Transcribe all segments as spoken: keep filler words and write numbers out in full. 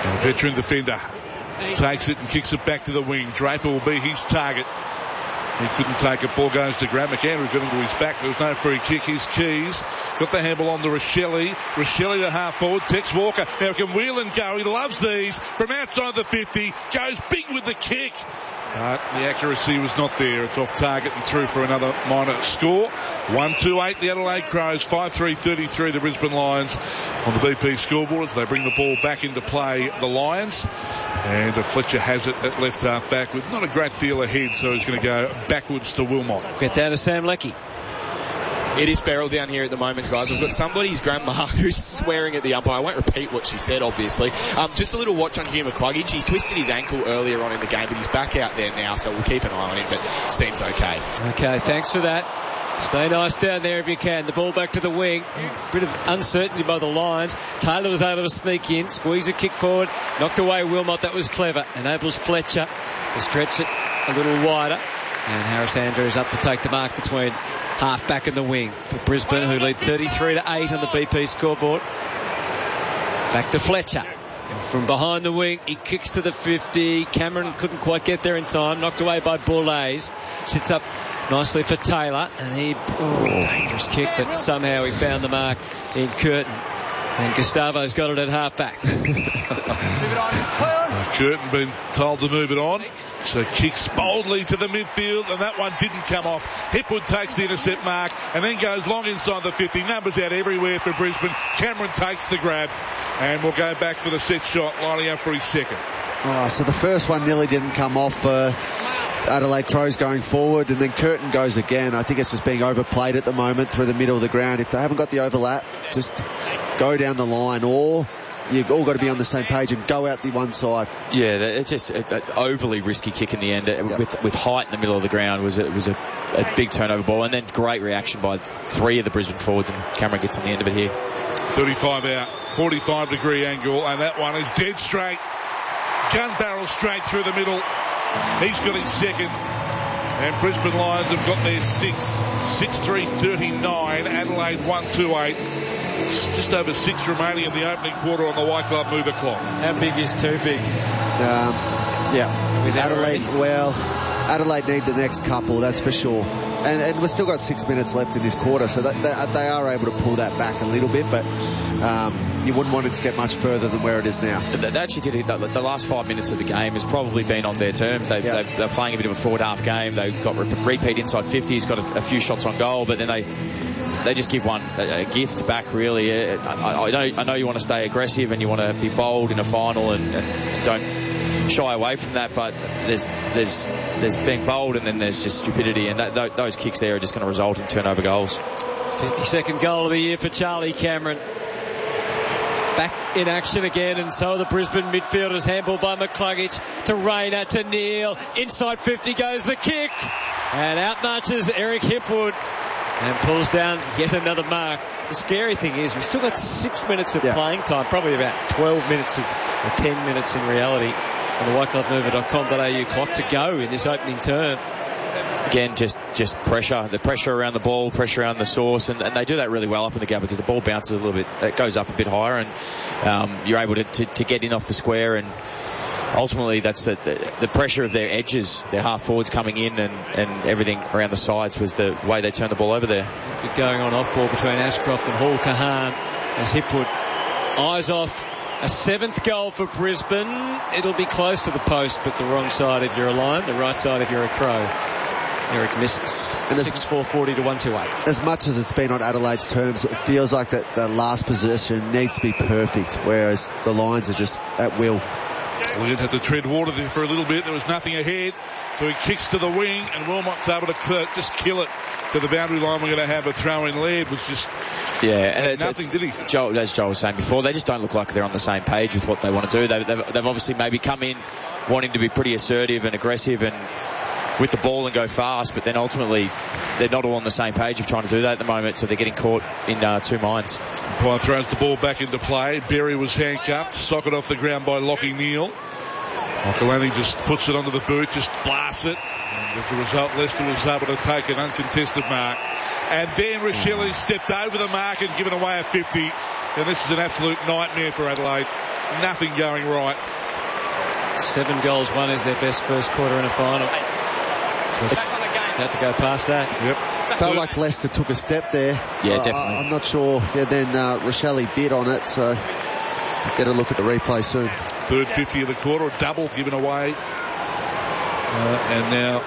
A veteran defender takes it and kicks it back to the wing. Draper will be his target. He couldn't take it. Ball goes to Grant McAndrew, got into his back. There was no free kick. His Keys got the handle on to Rochelle. Rochelle to half forward. Tex Walker now can wheel and go. He loves these from outside the fifty. Goes big with the kick. But the accuracy was not there. It's off target and through for another minor score. one two eight the Adelaide Crows, five three thirty-three the Brisbane Lions on the B P scoreboard as they bring the ball back into play, the Lions. And Fletcher has it at left half back with not a great deal ahead, so he's going to go backwards to Wilmot. Get down to Sam Leckie. It is feral down here at the moment, guys. We've got somebody's grandma who's swearing at the umpire. I won't repeat what she said, obviously. Um, just a little watch on Hugh McCluggage. He twisted his ankle earlier on in the game, but he's back out there now, so we'll keep an eye on him, but seems okay. Okay, thanks for that. Stay nice down there if you can. The ball back to the wing. A bit of uncertainty by the Lions. Taylor was able to sneak in, squeeze a kick forward, knocked away Wilmot. That was clever. Enables Fletcher to stretch it a little wider. And Harris Andrews up to take the mark between half back and the wing for Brisbane, who lead thirty-three to eight on the B P scoreboard. Back to Fletcher. And from behind the wing, he kicks to the fifty. Cameron couldn't quite get there in time. Knocked away by Bourlays. Sits up nicely for Taylor. And he, oh, dangerous kick, but somehow he found the mark in Curtin. And Gustavo's got it at half back. Curtin been told to move it on. So kicks boldly to the midfield, and that one didn't come off. Hipwood takes the intercept mark and then goes long inside the fifty. Numbers out everywhere for Brisbane. Cameron takes the grab, and we'll go back for the set shot, lining up for his second. Oh, so the first one nearly didn't come off for Adelaide Crows going forward, and then Curtin goes again. I think it's just being overplayed at the moment through the middle of the ground. If they haven't got the overlap, just go down the line, or you've all got to be on the same page and go out the one side. Yeah, it's just an overly risky kick in the end. Yep. With with height in the middle of the ground was a, was a, a big turnover ball, and then great reaction by three of the Brisbane forwards, and Cameron gets on the end of it here. thirty-five out, forty-five degree angle, and that one is dead straight. Gun barrel straight through the middle. He's got his second. And Brisbane Lions have got their sixth. six three thirty-nine. Adelaide one two eight. Just over six remaining in the opening quarter on the White Club Mover clock. How big is too big? Um, yeah. With Adelaide, well, Adelaide need the next couple, that's for sure. And, and we've still got six minutes left in this quarter, so that, that, they are able to pull that back a little bit, but um, you wouldn't want it to get much further than where it is now. They actually did it. The last five minutes of the game has probably been on their terms. They've, yeah. they've, they're playing a bit of a forward half game. They've got repeat inside fifties, got a, a few shots on goal, but then they they just give one a, a gift back, really. I, I, I, know, I know you want to stay aggressive and you want to be bold in a final and, and don't shy away from that, but there's there's there's being bold and then there's just stupidity, and that, th- those kicks there are just going to result in turnover goals. fifty-second goal of the year for Charlie Cameron. Back in action again, and so are the Brisbane midfielders. Handball by McCluggage to Rayner to Neal. Inside fifty goes the kick, and out marches Eric Hipwood and pulls down yet another mark. The scary thing is we've still got six minutes of yeah. playing time, probably about twelve minutes of, or ten minutes in reality, on the white club mover dot com dot a u clock to go in this opening term. Again, just, just pressure, the pressure around the ball, pressure around the source, and, and they do that really well up in the gap because the ball bounces a little bit, it goes up a bit higher, and um, you're able to, to, to get in off the square, and ultimately that's the, the, the pressure of their edges, their half forwards coming in, and, and everything around the sides was the way they turned the ball over there. Bit going on off ball between Ashcroft and Hall Kahan as Hipwood eyes off a seventh goal for Brisbane. It'll be close to the post, but the wrong side if you're a Lion, the right side if you're a Crow. Eric misses. six four forty to one two eight. As much as it's been on Adelaide's terms, it feels like that the last possession needs to be perfect, whereas the Lions are just at will. We didn't have to tread water there for a little bit. There was nothing ahead. So he kicks to the wing, and Wilmot's able to just kill it to the boundary line. We're going to have a throw in. Laird was just yeah, and it's, nothing, it's, did he? Joel, as Joel was saying before, they just don't look like they're on the same page with what they want to do. They, they've, they've obviously maybe come in wanting to be pretty assertive and aggressive and with the ball and go fast, but then ultimately they're not all on the same page of trying to do that at the moment, so they're getting caught in uh, two minds. Umpire throws the ball back into play. Berry was handcuffed, socket off the ground by Lockie Neal. Michaelani just puts it onto the boot, just blasts it, and as a result Leicester was able to take an uncontested mark. And then Rochelle stepped over the mark and given away a fifty, and this is an absolute nightmare for Adelaide. nothing going right. Seven goals, one is their best first quarter in a final. Just had to go past that. Yep. Felt like Leicester took a step there. Yeah, uh, definitely. I'm not sure. Yeah, then uh, Rochelle bid on it, so get a look at the replay soon. Third fifty of the quarter, a double given away. Uh, and now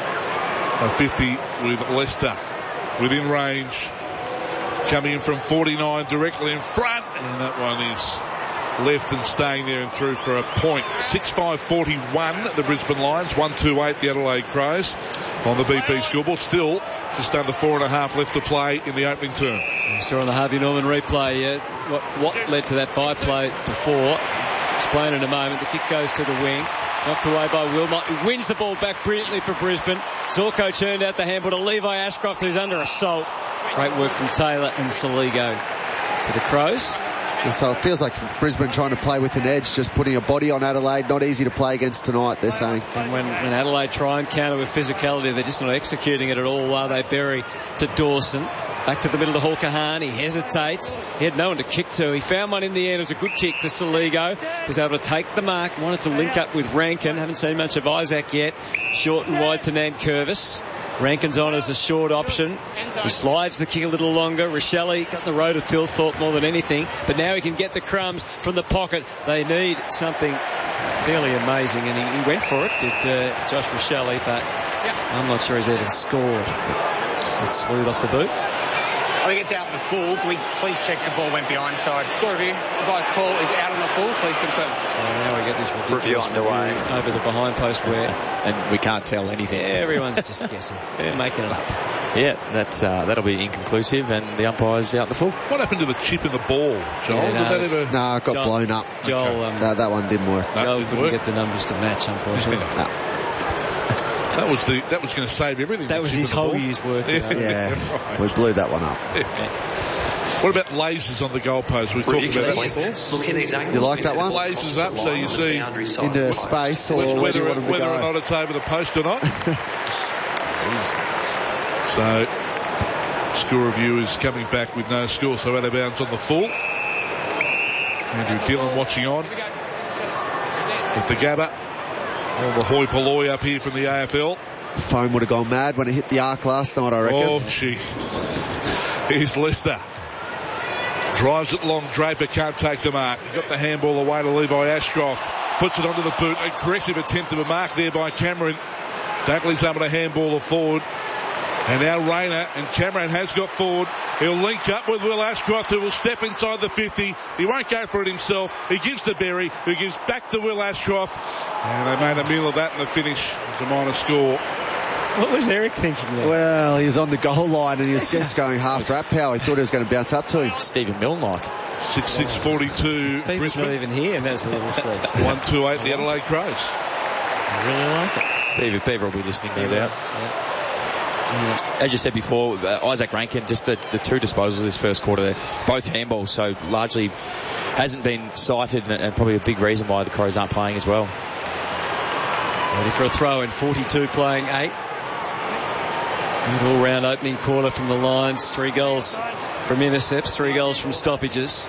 a fifty with Leicester within range. Coming in from forty-nine directly in front. And that one is left and staying there and through for a point. six five forty-one, the Brisbane Lions. one two eight, the Adelaide Crows on the B P scoreboard. Still just under four and a half left to play in the opening term. You saw on the Harvey Norman replay uh, what, what led to that by-play before. Explain in a moment. The kick goes to the wing. Knocked away by Wilmot, who wins the ball back brilliantly for Brisbane. Zorko turned out the handball to Levi Ashcroft, who's under assault. Great work from Taylor and Saligo. For the Crows. And so it feels like Brisbane trying to play with an edge, just putting a body on Adelaide. Not easy to play against tonight, they're saying. And when, when Adelaide try and counter with physicality, they're just not executing it at all while they bury to Dawson. Back to the middle to Hawker-Hahn. He hesitates. He had no one to kick to. He found one in the end. It was a good kick to Saligo. He was able to take the mark. Wanted to link up with Rankin. Haven't seen much of Isaac yet. Short and wide to Nankervis. Rankin's on as a short option. He slides the kick a little longer. Rochelle got the road of Thilthorpe more than anything. But now he can get the crumbs from the pocket. They need something fairly amazing. And he, he went for it, did uh, Josh Rochelle. But I'm not sure he's even scored. It's slewed off the boot. I think it's out in the full. Can we please check the ball went behind side? Score review. Advice call is out on the full. Please confirm. So now we get this ridiculous review over the behind post where and we can't tell anything. Everyone's just guessing. They're making it up. Yeah, that's uh, that'll be inconclusive, and the umpire's out in the full. What happened to the chip in the ball, Joel? Yeah, no, Did that ever... No, it got Joel, blown up. Joel, um, that, that one didn't work. No, Joel didn't couldn't work. get the numbers to match, unfortunately. No. That was the that was going to save everything. That was his whole year's work. You know. Yeah, right. we blew that one up. What about lasers on the goalpost? We've talked about that before. You like that one? Lasers up so you see Into space, or where do whether, you want them to whether go? or not it's over the post or not. So, score review is coming back with no score, so out of bounds on the full. Andrew Dillon watching on with the Gabba. All the hoi polloi up here from the A F L. The phone would have gone mad when it hit the arc last night, I reckon. Oh, gee. Here's Leicester. Drives it long. Draper can't take the mark. Got the handball away to Levi Ashcroft. Puts it onto the boot. Aggressive attempt of a mark there by Cameron. Dunkley's able to handball it forward. And now Rayner, and Cameron has got forward. He'll link up with Will Ashcroft, who will step inside the fifty. He won't go for it himself. He gives to Berry, who gives back to Will Ashcroft. And they made a meal of that in the finish. It's a minor score. What was Eric thinking there? Well, he was on the goal line and he was just going half rap power. He thought he was going to bounce up to him. Stephen Milne-like. six six forty-two People's Brisbane. not even here, and that's a little stretch. one two eight the Adelaide Crows. I really like it. Beaver, Beaver will be listening, no doubt. As you said before, uh, Isaac Rankin, just the, the two disposals this first quarter there, both handballs, so largely hasn't been cited, and, and probably a big reason why the Crows aren't playing as well. Ready for a throw in, forty-two playing eight. Good all-round opening quarter from the Lions. Three goals from intercepts, three goals from stoppages.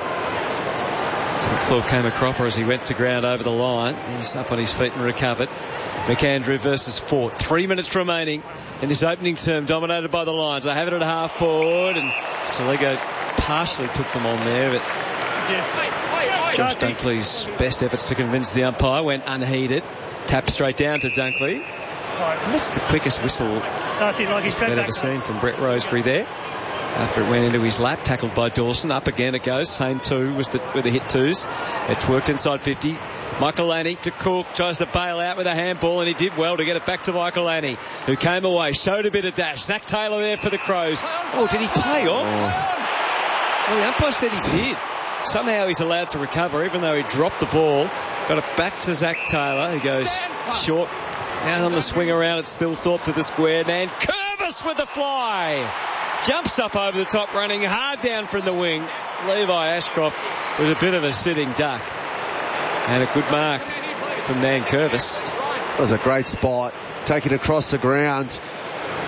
Thought came a cropper as he went to ground over the line. He's up on his feet and recovered. McAndrew versus Fort. Three minutes remaining in this opening term, dominated by the Lions. They have it at half forward, and Saligo partially took them on there, but Josh Dunkley's best efforts to convince the umpire went unheeded. Tapped straight down to Dunkley. That's the quickest whistle I've ever seen from Brett Roseberry there. After it went into his lap, tackled by Dawson. Up again it goes. Same two was the, with the hit twos. It's worked inside fifty. Michael Laney to Cook. Tries to bail out with a handball, and he did well to get it back to Michael Laney, who came away, showed a bit of dash. Zach Taylor there for the Crows. Oh, did he play on? Oh. Well, the umpire said he did. Somehow he's allowed to recover, even though he dropped the ball. Got it back to Zach Taylor, who goes short. Down on the swing around, it's still thought to the square. Man, Curvis with the fly. Jumps up over the top, running hard down from the wing. Levi Ashcroft with a bit of a sitting duck. And a good mark from Nan Curvis. It was a great spot. Take it across the ground.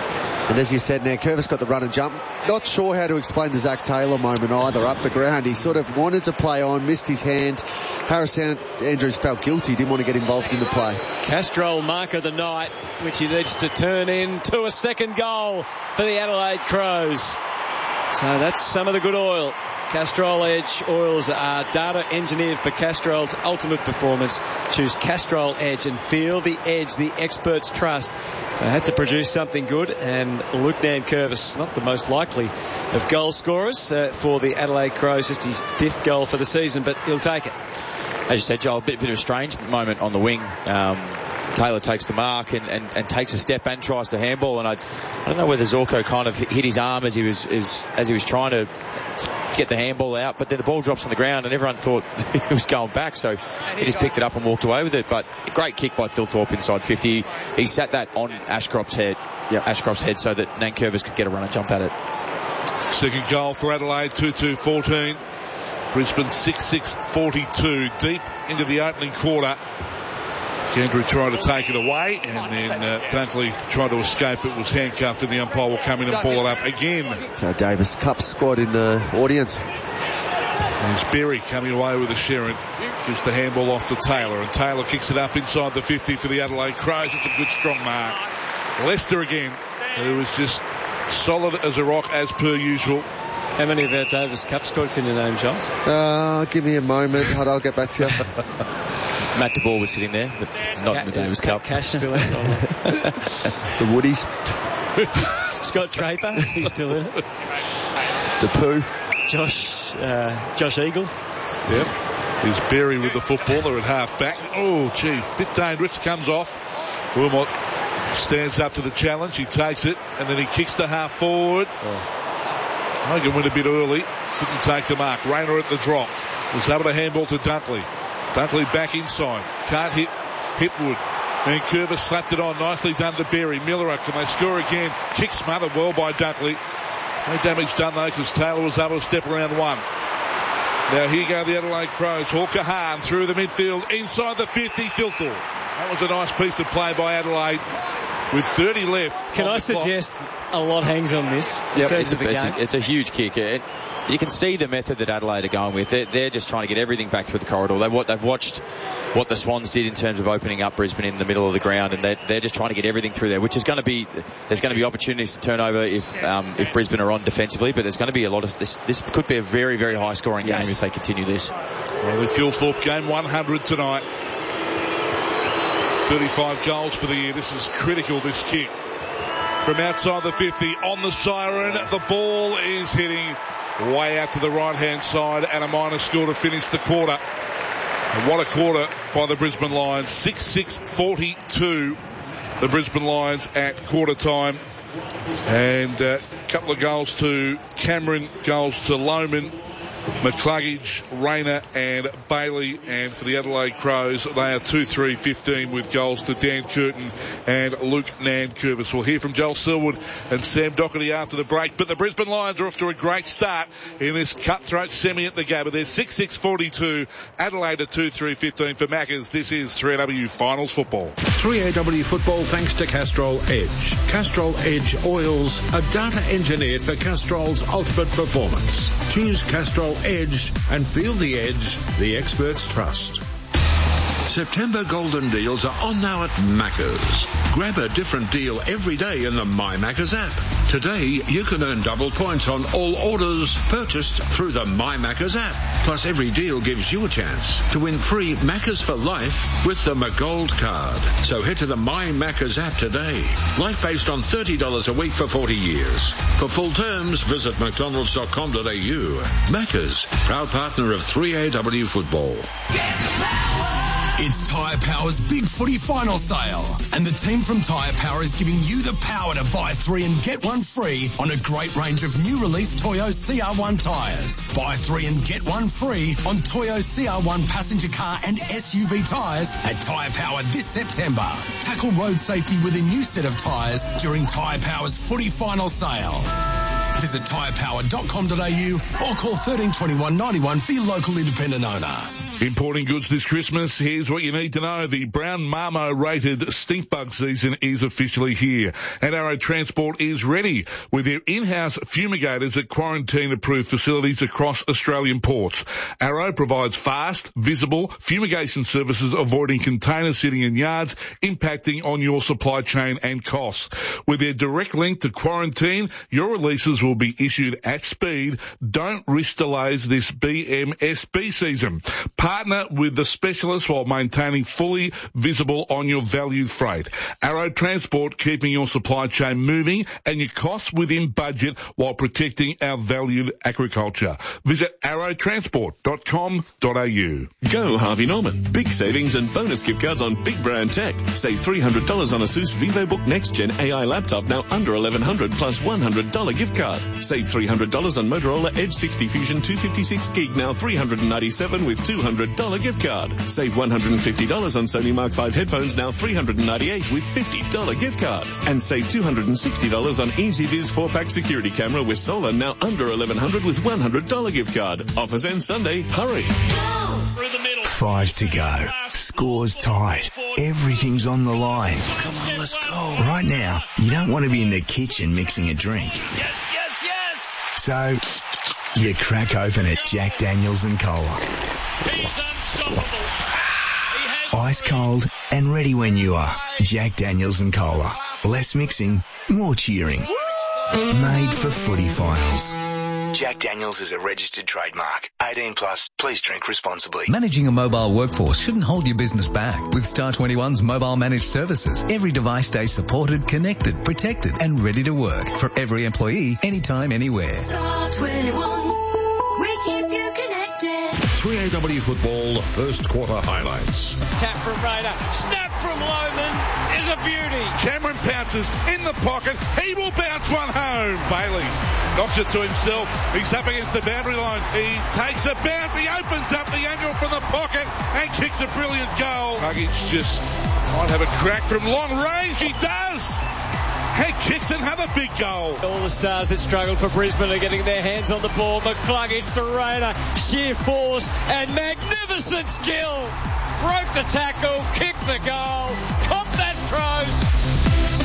And as you said, Nankervis got the run and jump. Not sure how to explain the Zach Taylor moment either up the ground. He sort of wanted to play on, missed his hand. Harris Andrews felt guilty, didn't want to get involved in the play. Castrol mark of the night, which he needs to turn into a second goal for the Adelaide Crows. So that's some of the good oil. Castrol Edge oils are data engineered for Castrol's ultimate performance. Choose Castrol Edge and feel the edge the experts trust. They had to produce something good, and Luke Nankervis, not the most likely of goal scorers uh, for the Adelaide Crows, just his fifth goal for the season, but he'll take it. As you said, Joel, a bit, bit of a strange moment on the wing. Um, Taylor takes the mark and, and, and takes a step and tries to handball, and I, I don't know whether Zorko kind of hit his arm as he was as, as he was trying to get the handball out, but then the ball drops on the ground and everyone thought it was going back, so he just picked it up and walked away with it. But a great kick by Thilthorpe inside fifty. He sat that on Ashcroft's head, yeah, Ashcroft's head, so that Nankervis could get a run and jump at it. Second goal for Adelaide, two two fourteen. Brisbane six six forty-two. Deep into the opening quarter. Kendra tried to take it away, and then uh, Dunkley tried to escape. It was handcuffed, and the umpire will come in and ball it up again. So Davis Cup squad in the audience. There's Berry coming away with a Sherrin. Gives the handball off to Taylor, and Taylor kicks it up inside the fifty for the Adelaide Crows. It's a good strong mark. Lester again, who was just solid as a rock as per usual. How many of our Davis Cup squad can you name, John? Uh, give me a moment. I'll get back to you. Matt DeBoer was sitting there, but not in the Davis Cup. Cash still in it. The Woodies. Scott Draper, he's still in it. The Pooh. Josh, uh, Josh Eagle. Yep. Here's Berry with the footballer at half back. Oh, gee, bit dangerous. Comes off. Wilmot stands up to the challenge. He takes it, and then he kicks the half forward. Oh. Hogan went a bit early. Couldn't take the mark. Rayner at the drop. Was able to handball to Dunkley. Dunkley back inside. Can't hit Hipwood. And Curvis slapped it on. Nicely done to Berry. Miller, can they score again? Kick smothered well by Dunkley. No damage done though, because Taylor was able to step around one. Now here go the Adelaide Crows. Hawker Hahn through the midfield. Inside the fifty. Filthorpe. That was a nice piece of play by Adelaide. With thirty left. Can I suggest a lot hangs on this? Yep, it's a, it's, a, it's a huge kick. It, you can see the method that Adelaide are going with. They're, they're just trying to get everything back through the corridor. They, what, they've watched what the Swans did in terms of opening up Brisbane in the middle of the ground, and they're, they're just trying to get everything through there, which is going to be, there's going to be opportunities to turn over if um, if Brisbane are on defensively, but there's going to be a lot of this. This could be a very, very high scoring yes. game if they continue this. Well, the Filthorpe game, one hundred tonight. thirty-five goals for the year. This is critical, this kick. From outside the fifty, on the siren, the ball is hitting way out to the right-hand side, and a minor score to finish the quarter. And what a quarter by the Brisbane Lions. six six forty-two, the Brisbane Lions at quarter time. And a uh, couple of goals to Cameron, goals to Lohman, McCluggage, Rayner and Bailey. And for the Adelaide Crows, they are two three fifteen with goals to Dan Curtin and Luke Nankervis. We'll hear from Joel Selwood and Sam Doherty after the break. But the Brisbane Lions are off to a great start in this cutthroat semi at the Gabba. They're six six forty-two, Adelaide at two three fifteen for Maccas. This is three A W Finals Football. three A W Football thanks to Castrol Edge. Castrol Edge oils are data engineered for Castrol's ultimate performance. Choose Castrol Edge and feel the edge the experts trust. September golden deals are on now at Maccas. Grab a different deal every day in the My Maccas app. Today, you can earn double points on all orders purchased through the My Maccas app. Plus, every deal gives you a chance to win free Maccas for life with the McGold card. So head to the My Maccas app today. Life based on thirty dollars a week for forty years. For full terms, visit mcdonalds dot com dot a u. Maccas, proud partner of three A W Football. It's Tyre Power's Big Footy Final Sale, and the team from Tyre Power is giving you the power to buy three and get one free on a great range of new release Toyo C R one tyres. Buy three and get one free on Toyo C R one passenger car and S U V tyres at Tyre Power this September. Tackle road safety with a new set of tyres during Tyre Power's Footy Final Sale. Visit tyre power dot com dot a u or call thirteen twenty-one ninety-one for your local independent owner. Importing goods this Christmas, here's what you need to know. The Brown Marmo rated stink bug season is officially here, and Arrow Transport is ready with their in-house fumigators at quarantine-approved facilities across Australian ports. Arrow provides fast, visible fumigation services, avoiding containers sitting in yards, impacting on your supply chain and costs. With their direct link to quarantine, your releases will be issued at speed. Don't risk delays this B M S B season. Partner with the specialist while maintaining fully visible on your valued freight. Arrow Transport, keeping your supply chain moving and your costs within budget while protecting our valued agriculture. Visit arrow transport dot com dot a u. Go Harvey Norman. Big savings and bonus gift cards on big brand tech. Save three hundred dollars on ASUS VivoBook Next Gen A I laptop, now under eleven hundred dollars plus one hundred dollars gift card. Save three hundred dollars on Motorola Edge sixty Fusion two fifty-six gig, now three hundred ninety-seven dollars with two hundred dollars gift card. Save one hundred fifty dollars on Sony Mark five headphones, now three hundred ninety-eight dollars with fifty dollars gift card. And save two hundred sixty dollars on EasyViz four pack security camera with solar, now under eleven hundred dollars with one hundred dollars gift card. Offers end Sunday. Hurry. Five to go. Score's tied. Everything's on the line. Come on, let's go. Right now, you don't want to be in the kitchen mixing a drink. Yes, yes, yes. So, you crack open a Jack Daniels and Cola. He's unstoppable. He has Ice cold and ready when you are. Jack Daniels and Cola. Less mixing, more cheering. Made for footy finals. Jack Daniels is a registered trademark. eighteen plus, please drink responsibly. Managing a mobile workforce shouldn't hold your business back. With Star twenty-one's mobile managed services, every device stays supported, connected, protected, and ready to work for every employee, anytime, anywhere. Star twenty-one, we keep you connected. three A W Football first quarter highlights. Tap from Raider, snap from Loman is a beauty. Cameron pounces in the pocket. He will bounce one home. Bailey knocks it to himself. He's up against the boundary line. He takes a bounce. He opens up the angle from the pocket and kicks a brilliant goal. Luggage just might have a crack from long range. He does. And kicks another big goal. All the stars that struggled for Brisbane are getting their hands on the ball. McCluggage to Raider. Sheer force and magnificent skill. Broke the tackle, kicked the goal. Cop that Crows.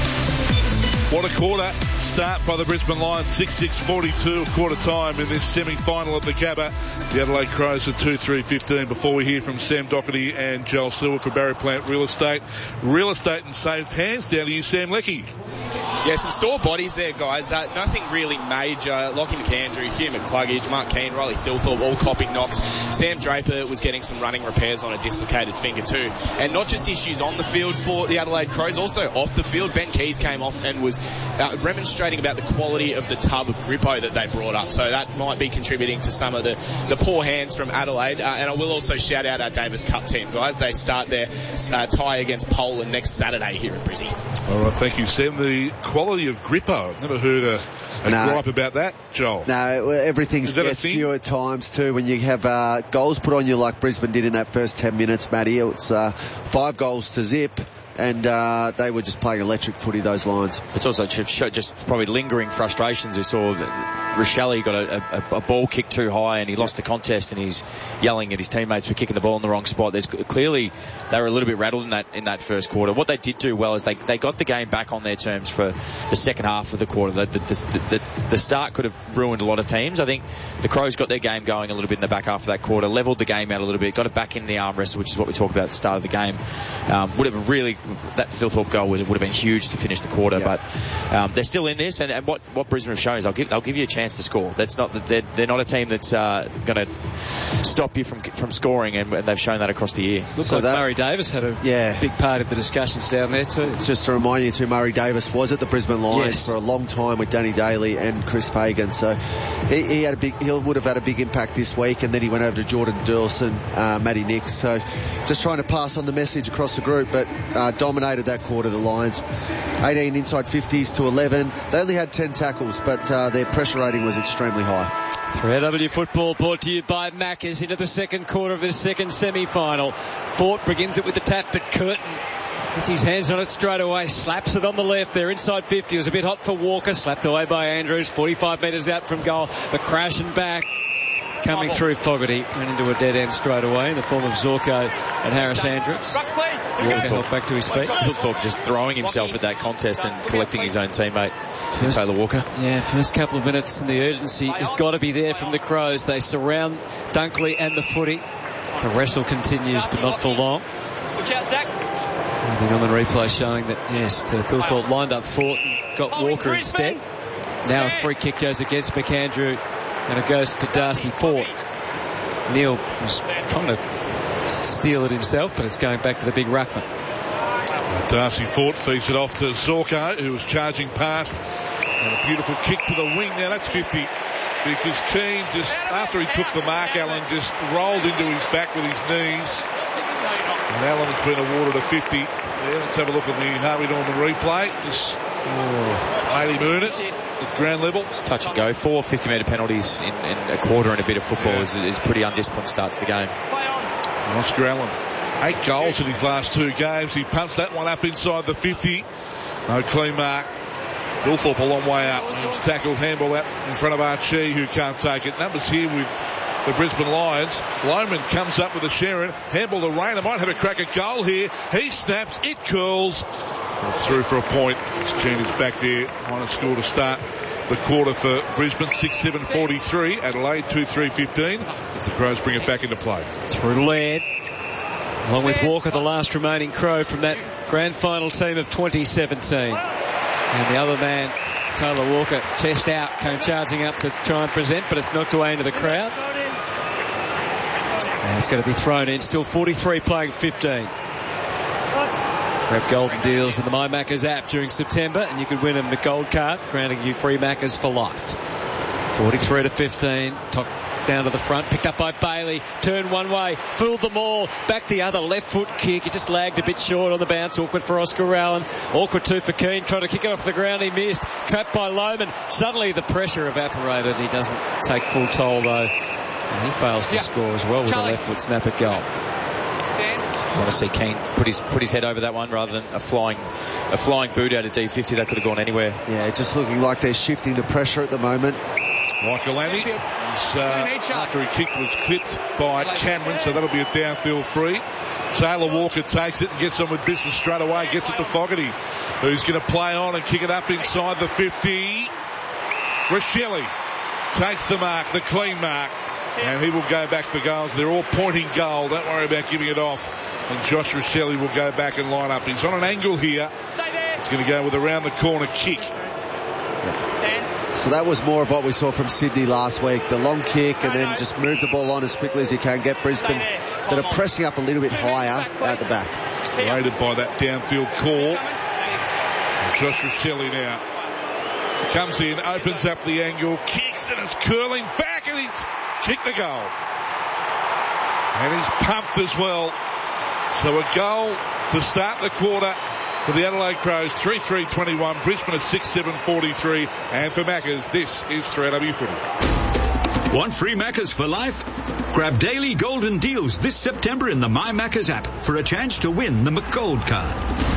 What a quarter start by the Brisbane Lions. six six forty-two quarter time in this semi-final at the Gabba. The Adelaide Crows at two three fifteen. Before we hear from Sam Doherty and Joel Silver for Barry Plant Real Estate. Real estate in safe hands. Down to you, Sam Leckie. Yeah, some sore bodies there, guys. Uh, nothing really major. Lockie McAndrew, Hugh McCluggage, Mark Keane, Riley Thilthorpe, all copping knocks. Sam Draper was getting some running repairs on a dislocated finger too. And not just issues on the field for the Adelaide Crows, also off the field. Ben Keys came off and was uh, remonstrating about the quality of the tub of Grippo that they brought up. So that might be contributing to some of the, the poor hands from Adelaide. Uh, and I will also shout out our Davis Cup team, guys. They start their uh, tie against Poland next Saturday here in Brizzy. All right, thank you, Sam. The quality of Grippo. I've never heard a, a no. gripe about that, Joel. No, everything's skew at times too when you have uh, goals put on you like Brisbane did in that first ten minutes, Matty. It's uh, five goals to zip. And uh, they were just playing electric footy, those Lions. It's also just probably lingering frustrations. We saw Rochelle got a, a, a ball kicked too high and he lost the contest and he's yelling at his teammates for kicking the ball in the wrong spot. There's clearly they were a little bit rattled in that in that first quarter. What they did do well is they they got the game back on their terms for the second half of the quarter. The, the, the, the, the start could have ruined a lot of teams. I think the Crows got their game going a little bit in the back half of that quarter, levelled the game out a little bit, got it back in the arm wrestle, which is what we talked about at the start of the game. Um, would have really that Thilthorpe goal would, would have been huge to finish the quarter, yeah. but um, they're still in this. And, and what, what Brisbane have shown is they'll give they'll give you a chance to score. That's not they're, they're not a team that's uh, going to stop you from from scoring, and, and they've shown that across the year. Looks so like that, Murray Davis had a yeah. big part of the discussions down there too. Just to remind you too, Murray Davis was at the Brisbane Lions yes. for a long time with Danny Daly and Chris Fagan, so he, he had a big he would have had a big impact this week, and then he went over to Jordan Durson, uh, Matty Nix. So just trying to pass on the message across the group, but uh, dominated that quarter, the Lions. eighteen inside fifties to eleven. They only had ten tackles, but uh, their pressure rating was extremely high. three A W Football brought to you by Maccas into the second quarter of this second semi-final. Fort begins it with the tap, but Curtin gets his hands on it straight away, slaps it on the left there, inside fifty. It was a bit hot for Walker, slapped away by Andrews, forty-five metres out from goal. The crash and back. coming through Fogarty. Ran into a dead end straight away in the form of Zorko and Harris Andrews. Walker helped back to his feet. Thorpe just throwing himself at that contest and collecting his own teammate, first, Taylor Walker. Yeah, first couple of minutes and the urgency has got to be there from the Crows. They surround Dunkley and the footy. The wrestle continues, but not for long. Watch out, Zach. The on the replay showing that, yes, uh, Thilthorpe lined up Fort and got Walker instead. Now a free kick goes against McAndrew and it goes to Darcy Fort. Neil was trying to steal it himself, but it's going back to the big ruckman. Darcy Fort feeds it off to Zorko, who was charging past. And a beautiful kick to the wing. Now that's fifty. Because Keane, just after he took the mark, Allen just rolled into his back with his knees. And Allen has been awarded a fifty. Yeah, let's have a look at the Harvey Norman replay. Just oh, eighty earn it at ground level. Touch and go. Four fifty metre penalties in, in a quarter and a bit of football yeah. is, is pretty undisciplined start to the game. And Oscar Allen, eight goals in his last two games. He punched that one up inside the fifty. No clean mark. Thilthorpe a long way up. He's tackled handball out in front of Archie, who can't take it. Numbers here with the Brisbane Lions. Loman comes up with a Sharon. Handball to Rayner. Might have a crack at goal here. He snaps. It curls. It's through for a point. Keane is back there. Minor score to start the quarter for Brisbane. six seven forty-three. Adelaide two three fifteen. If the Crows bring it back into play. Through Laird. Along with Walker, the last remaining Crow from that grand final team of twenty seventeen. And the other man, Taylor Walker, chest out, came charging up to try and present, but it's knocked away into the crowd. And it's going to be thrown in. Still forty-three playing fifteen. Grab golden deals in the My Maccas app during September, and you could win a gold card, granting you free Maccas for life. forty-three to fifteen. Top down to the front, picked up by Bailey, turned one way, fooled them all, back the other, left foot kick, it just lagged a bit short on the bounce, awkward for Oscar Allen, awkward too for Keane, trying to kick it off the ground, he missed, trapped by Loman, suddenly the pressure evaporated, he doesn't take full toll though, and he fails to yeah. score as well with Charlie. A left foot snap at goal. I want to see Keane put his put his head over that one rather than a flying a flying boot out of D fifty. That could have gone anywhere. Yeah, just looking like they're shifting the pressure at the moment. Michael Annie, uh, after he kicked, was clipped by Cameron, so that'll be a downfield free. Taylor Walker takes it and gets on with business straight away, gets it to Fogarty, who's going to play on and kick it up inside the fifty. Rachele takes the mark, the clean mark, and he will go back for goals. They're all pointing goal. Don't worry about giving it off. And Josh Rachele will go back and line up. He's on an angle here. He's going to go with a round the corner kick. So that was more of what we saw from Sydney last week. The long kick and then just move the ball on as quickly as you can. Get Brisbane that are pressing up a little bit higher at the back. Rated by that downfield call. And Josh Rachele now comes in, opens up the angle, kicks, and it's curling back, and he's kicked the goal. And he's pumped as well. So a goal to start the quarter for the Adelaide Crows, three three twenty-one. Brisbane is six seven forty-three. And for Maccas, this is three A W Footy. Want free Maccas for life? Grab daily golden deals this September in the My Maccas app for a chance to win the McGold card.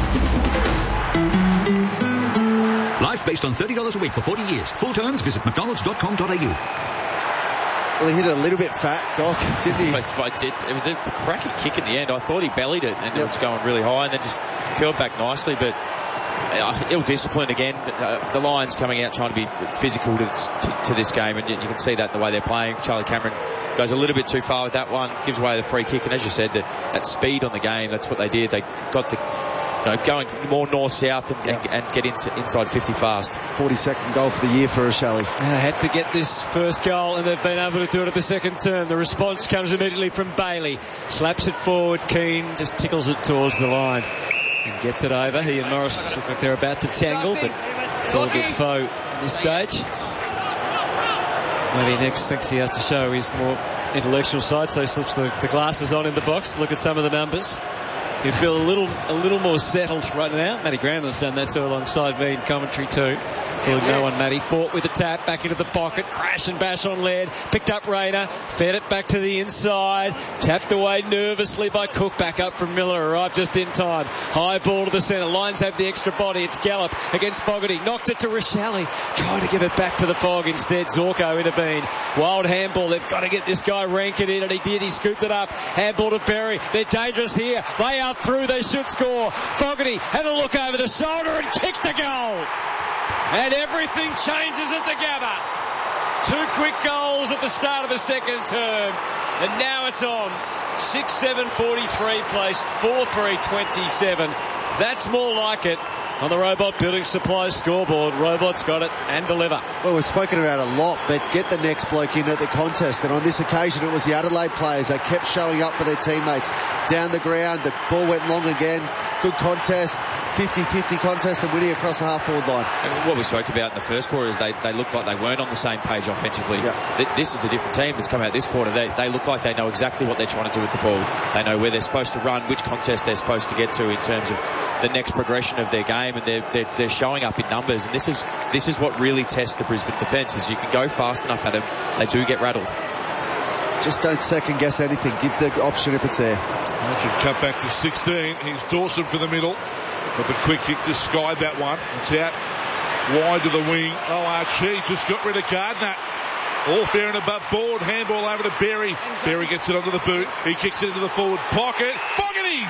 Life based on thirty dollars a week for forty years. Full terms, visit mcdonalds dot com dot a u. Well, he hit it a little bit fat, Doc, didn't he? I, I did. It was a cracky kick in the end. I thought he bellied it and yep. it was going really high and then just curled back nicely, but uh, ill-disciplined again. Uh, the Lions coming out trying to be physical to this, to, to this game, and you, you can see that in the way they're playing. Charlie Cameron goes a little bit too far with that one, gives away the free kick, and as you said, the, that speed on the game, that's what they did. They got the You know, going more north-south and, yep. and, and get in, inside fifty fast. forty-second goal for the year for Rachele. They had to get this first goal, and they've been able to do it at the second term. The response comes immediately from Bailey. Slaps it forward. Keane just tickles it towards the line and gets it over. He and Morris look like they're about to tangle, but it's all good foe at this stage. Maybe next thinks he has to show his more intellectual side, so he slips the, the glasses on in the box to look at some of the numbers. You feel a little a little more settled right now. Matty Granlund's done that so alongside me in commentary too. Feeling no one, Matty. Fought with a tap, back into the pocket, crash and bash on lead. Picked up Rayner, fed it back to the inside. Tapped away nervously by Cook, back up from Miller. Arrived just in time. High ball to the centre. Lions have the extra body. It's Gallup against Fogarty. Knocked it to Rochelle. Trying to give it back to the Fog instead. Zorko intervened. Wild handball. They've got to get this guy Rankin in, and he did. He scooped it up. Handball to Berry. They're dangerous here. They are through. They should score. Fogarty had a look over the shoulder and kicked the goal. And everything changes at the Gabba. Two quick goals at the start of the second term. And now it's on. six seven forty-three place. four three twenty-seven. That's more like it. On the Robot Building Supplies scoreboard, Robot's got it and deliver. Well, we've spoken about it a lot, but get the next bloke in at the contest. And on this occasion, it was the Adelaide players. They kept showing up for their teammates. Down the ground, the ball went long again. Good contest, fifty-fifty contest, and winning across the half-forward line. And what we spoke about in the first quarter is they, they looked like they weren't on the same page offensively. Yeah. This is a different team that's come out this quarter. They, they look like they know exactly what they're trying to do with the ball. They know where they're supposed to run, which contest they're supposed to get to in terms of the next progression of their game, and they're, they're, they're showing up in numbers. And this is this is what really tests the Brisbane defence, is you can go fast enough at them, they do get rattled. Just don't second guess anything. Give the option if it's there. Should cut back to sixteen. Here's Dawson for the middle. But the quick kick just skied that one. It's out wide to the wing. Oh, Archie just got rid of Gardner. All fair and above board. Handball over to Berry. Berry gets it onto the boot. He kicks it into the forward pocket. Fogarty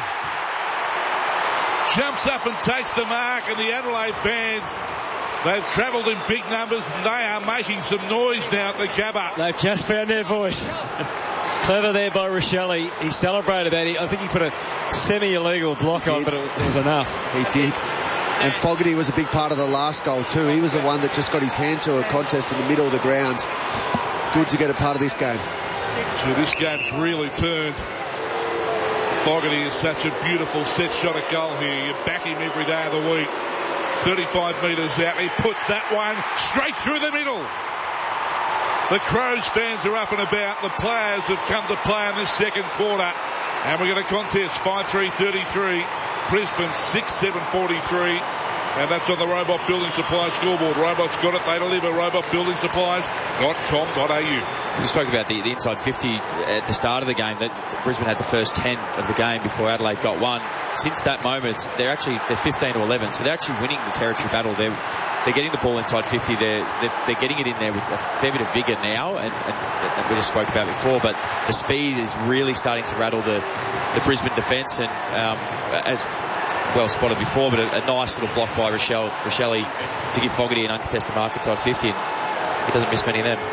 jumps up and takes the mark, and the Adelaide fans, they've travelled in big numbers, and they are making some noise now at the Gabba. They've just found their voice. Clever there by Rochelle. He celebrated that. He, I think he put a semi-illegal block on, but it, it was enough. He did. And Fogarty was a big part of the last goal too. He was the one that just got his hand to a contest in the middle of the ground. Good to get a part of this game. So this game's really turned. Fogarty is such a beautiful set shot at goal here. You back him every day of the week. thirty-five metres out. He puts that one straight through the middle. The Crows fans are up and about. The players have come to play in this second quarter. And we're going to contest five three thirty-three. Brisbane six seven forty-three. And that's on the Robot Building Supplies scoreboard. Robot's got it. They deliver. robot building supplies dot com dot a u. We spoke about the, the inside fifty at the start of the game, that Brisbane had the first ten of the game before Adelaide got one. Since that moment, they're actually they're fifteen to eleven, so they're actually winning the territory battle. They're they're getting the ball inside fifty. They're they're, they're getting it in there with a fair bit of vigour now, and, and, and we just spoke about it before. But the speed is really starting to rattle the the Brisbane defence, and um, as well spotted before, but a, a nice little block by Rochelle Rochelle to give Fogarty an uncontested mark inside fifty, and he doesn't miss many of them.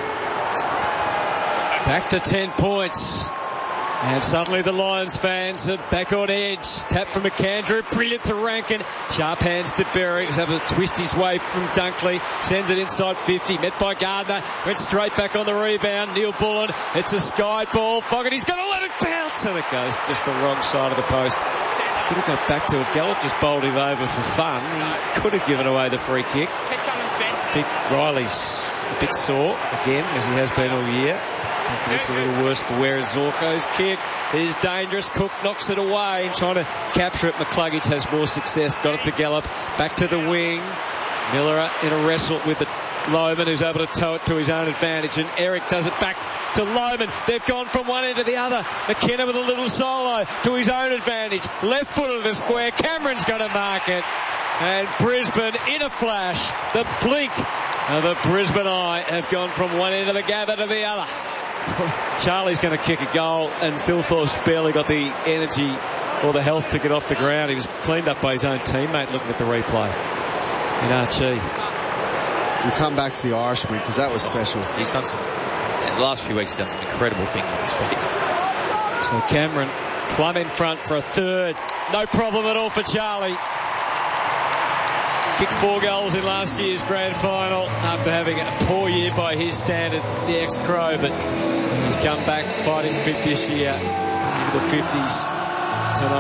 Back to ten points. And suddenly the Lions fans are back on edge. Tap from McAndrew. Brilliant to Rankin. Sharp hands to Berry. He's able to twist his way from Dunkley. Sends it inside fifty. Met by Gardner. Went straight back on the rebound. Neil Bullen. It's a sky ball. Fogarty's going to let it bounce. And it goes just the wrong side of the post. Could have got back to it. Gallup just bowled him over for fun. He could have given away the free kick. I think Riley's a bit sore again, as he has been all year. It's a little worse for where Zorko's kick is dangerous. Cook knocks it away and trying to capture it. McCluggage has more success. Got it to Gallup. Back to the wing. Miller in a wrestle with it. Lohman, who's able to tow it to his own advantage, and Eric does it back to Lohman. They've gone from one end to the other. McKenna with a little solo to his own advantage. Left foot of the square. Cameron's going to mark it. And Brisbane, in a flash, the blink of the Brisbane Eye have gone from one end of the gather to the other. Charlie's going to kick a goal, and Phil Thorpe's barely got the energy or the health to get off the ground. He was cleaned up by his own teammate looking at the replay. In Archie. We'll come back to the Irishman because that was special. He's done some, in the last few weeks, he's done some incredible things on his feet. So Cameron, plumb in front for a third. No problem at all for Charlie. Kicked four goals in last year's grand final after having a poor year by his standard, the ex-Crow, but he's come back fighting fit this year into the fifties tonight.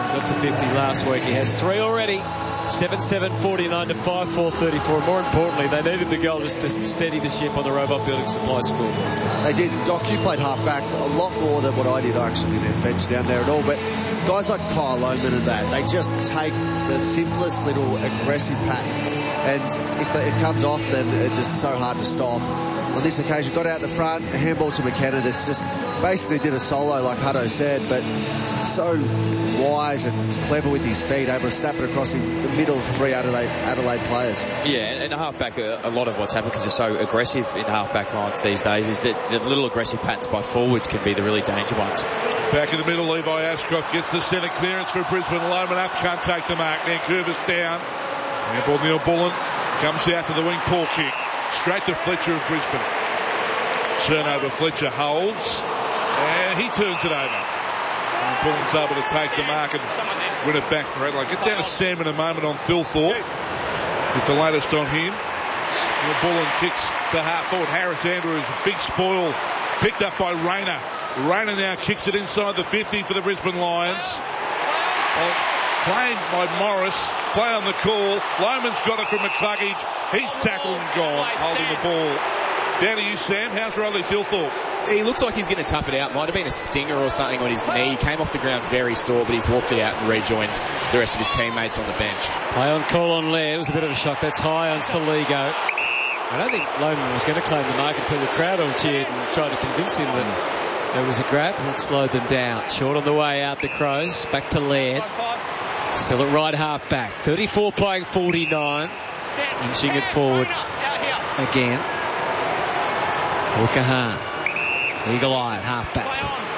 Got to fifty last week. He has three already. seven seven forty-nine to five four thirty-four. More importantly, they needed the goal just to steady the ship on the Robot Building Supply scoreboard. They did. Doc, you played half-back a lot more than what I did actually in their bench down there at all. But guys like Kyle Lohman and that, they just take the simplest little aggressive patterns. And if it comes off, then it's just so hard to stop. On this occasion, got out the front, handball to McKenna that's just basically did a solo like Hutto said, but so wise and clever with his feet, able to snap it across in the middle of three Adelaide, Adelaide players. Yeah, and half-back, a, a lot of what's happened because they're so aggressive in half-back lines these days is that the little aggressive patterns by forwards can be the really dangerous ones. Back in the middle, Levi Ashcroft gets the centre clearance for Brisbane. Lohman up, can't take the mark. Vancouver's down. Handball Neil Bullen comes out to the wing, poor kick. Straight to Fletcher of Brisbane. Turnover, Fletcher holds. And he turns it over. And Bullen's able to take the mark and win it back for Adelaide. Get down to Sam in a moment on Phil Thorpe. Get the latest on him. Neil Bullen kicks to half forward. Harris Andrews, a big spoil. Picked up by Rayner. Rayner now kicks it inside the fifty for the Brisbane Lions. Well, playing by Morris. Play on the call. Lohman's got it from McCluggage. He's tackled and gone, holding the ball. Down to you, Sam. How's Riley Tilthorpe? He looks like he's going to tough it out. Might have been a stinger or something on his knee. He came off the ground very sore, but he's walked it out and rejoined the rest of his teammates on the bench. Play on call on Lair. It was a bit of a shock. That's high on Saligo. I don't think Lohman was going to claim the mark until the crowd all cheered and tried to convince him that there was a grab, and it slowed them down. Short on the way out, the Crows. Back to Laird. Still at right half back. thirty-four playing forty-nine. Inching it forward again. Okahan. Eagle-eyed half back.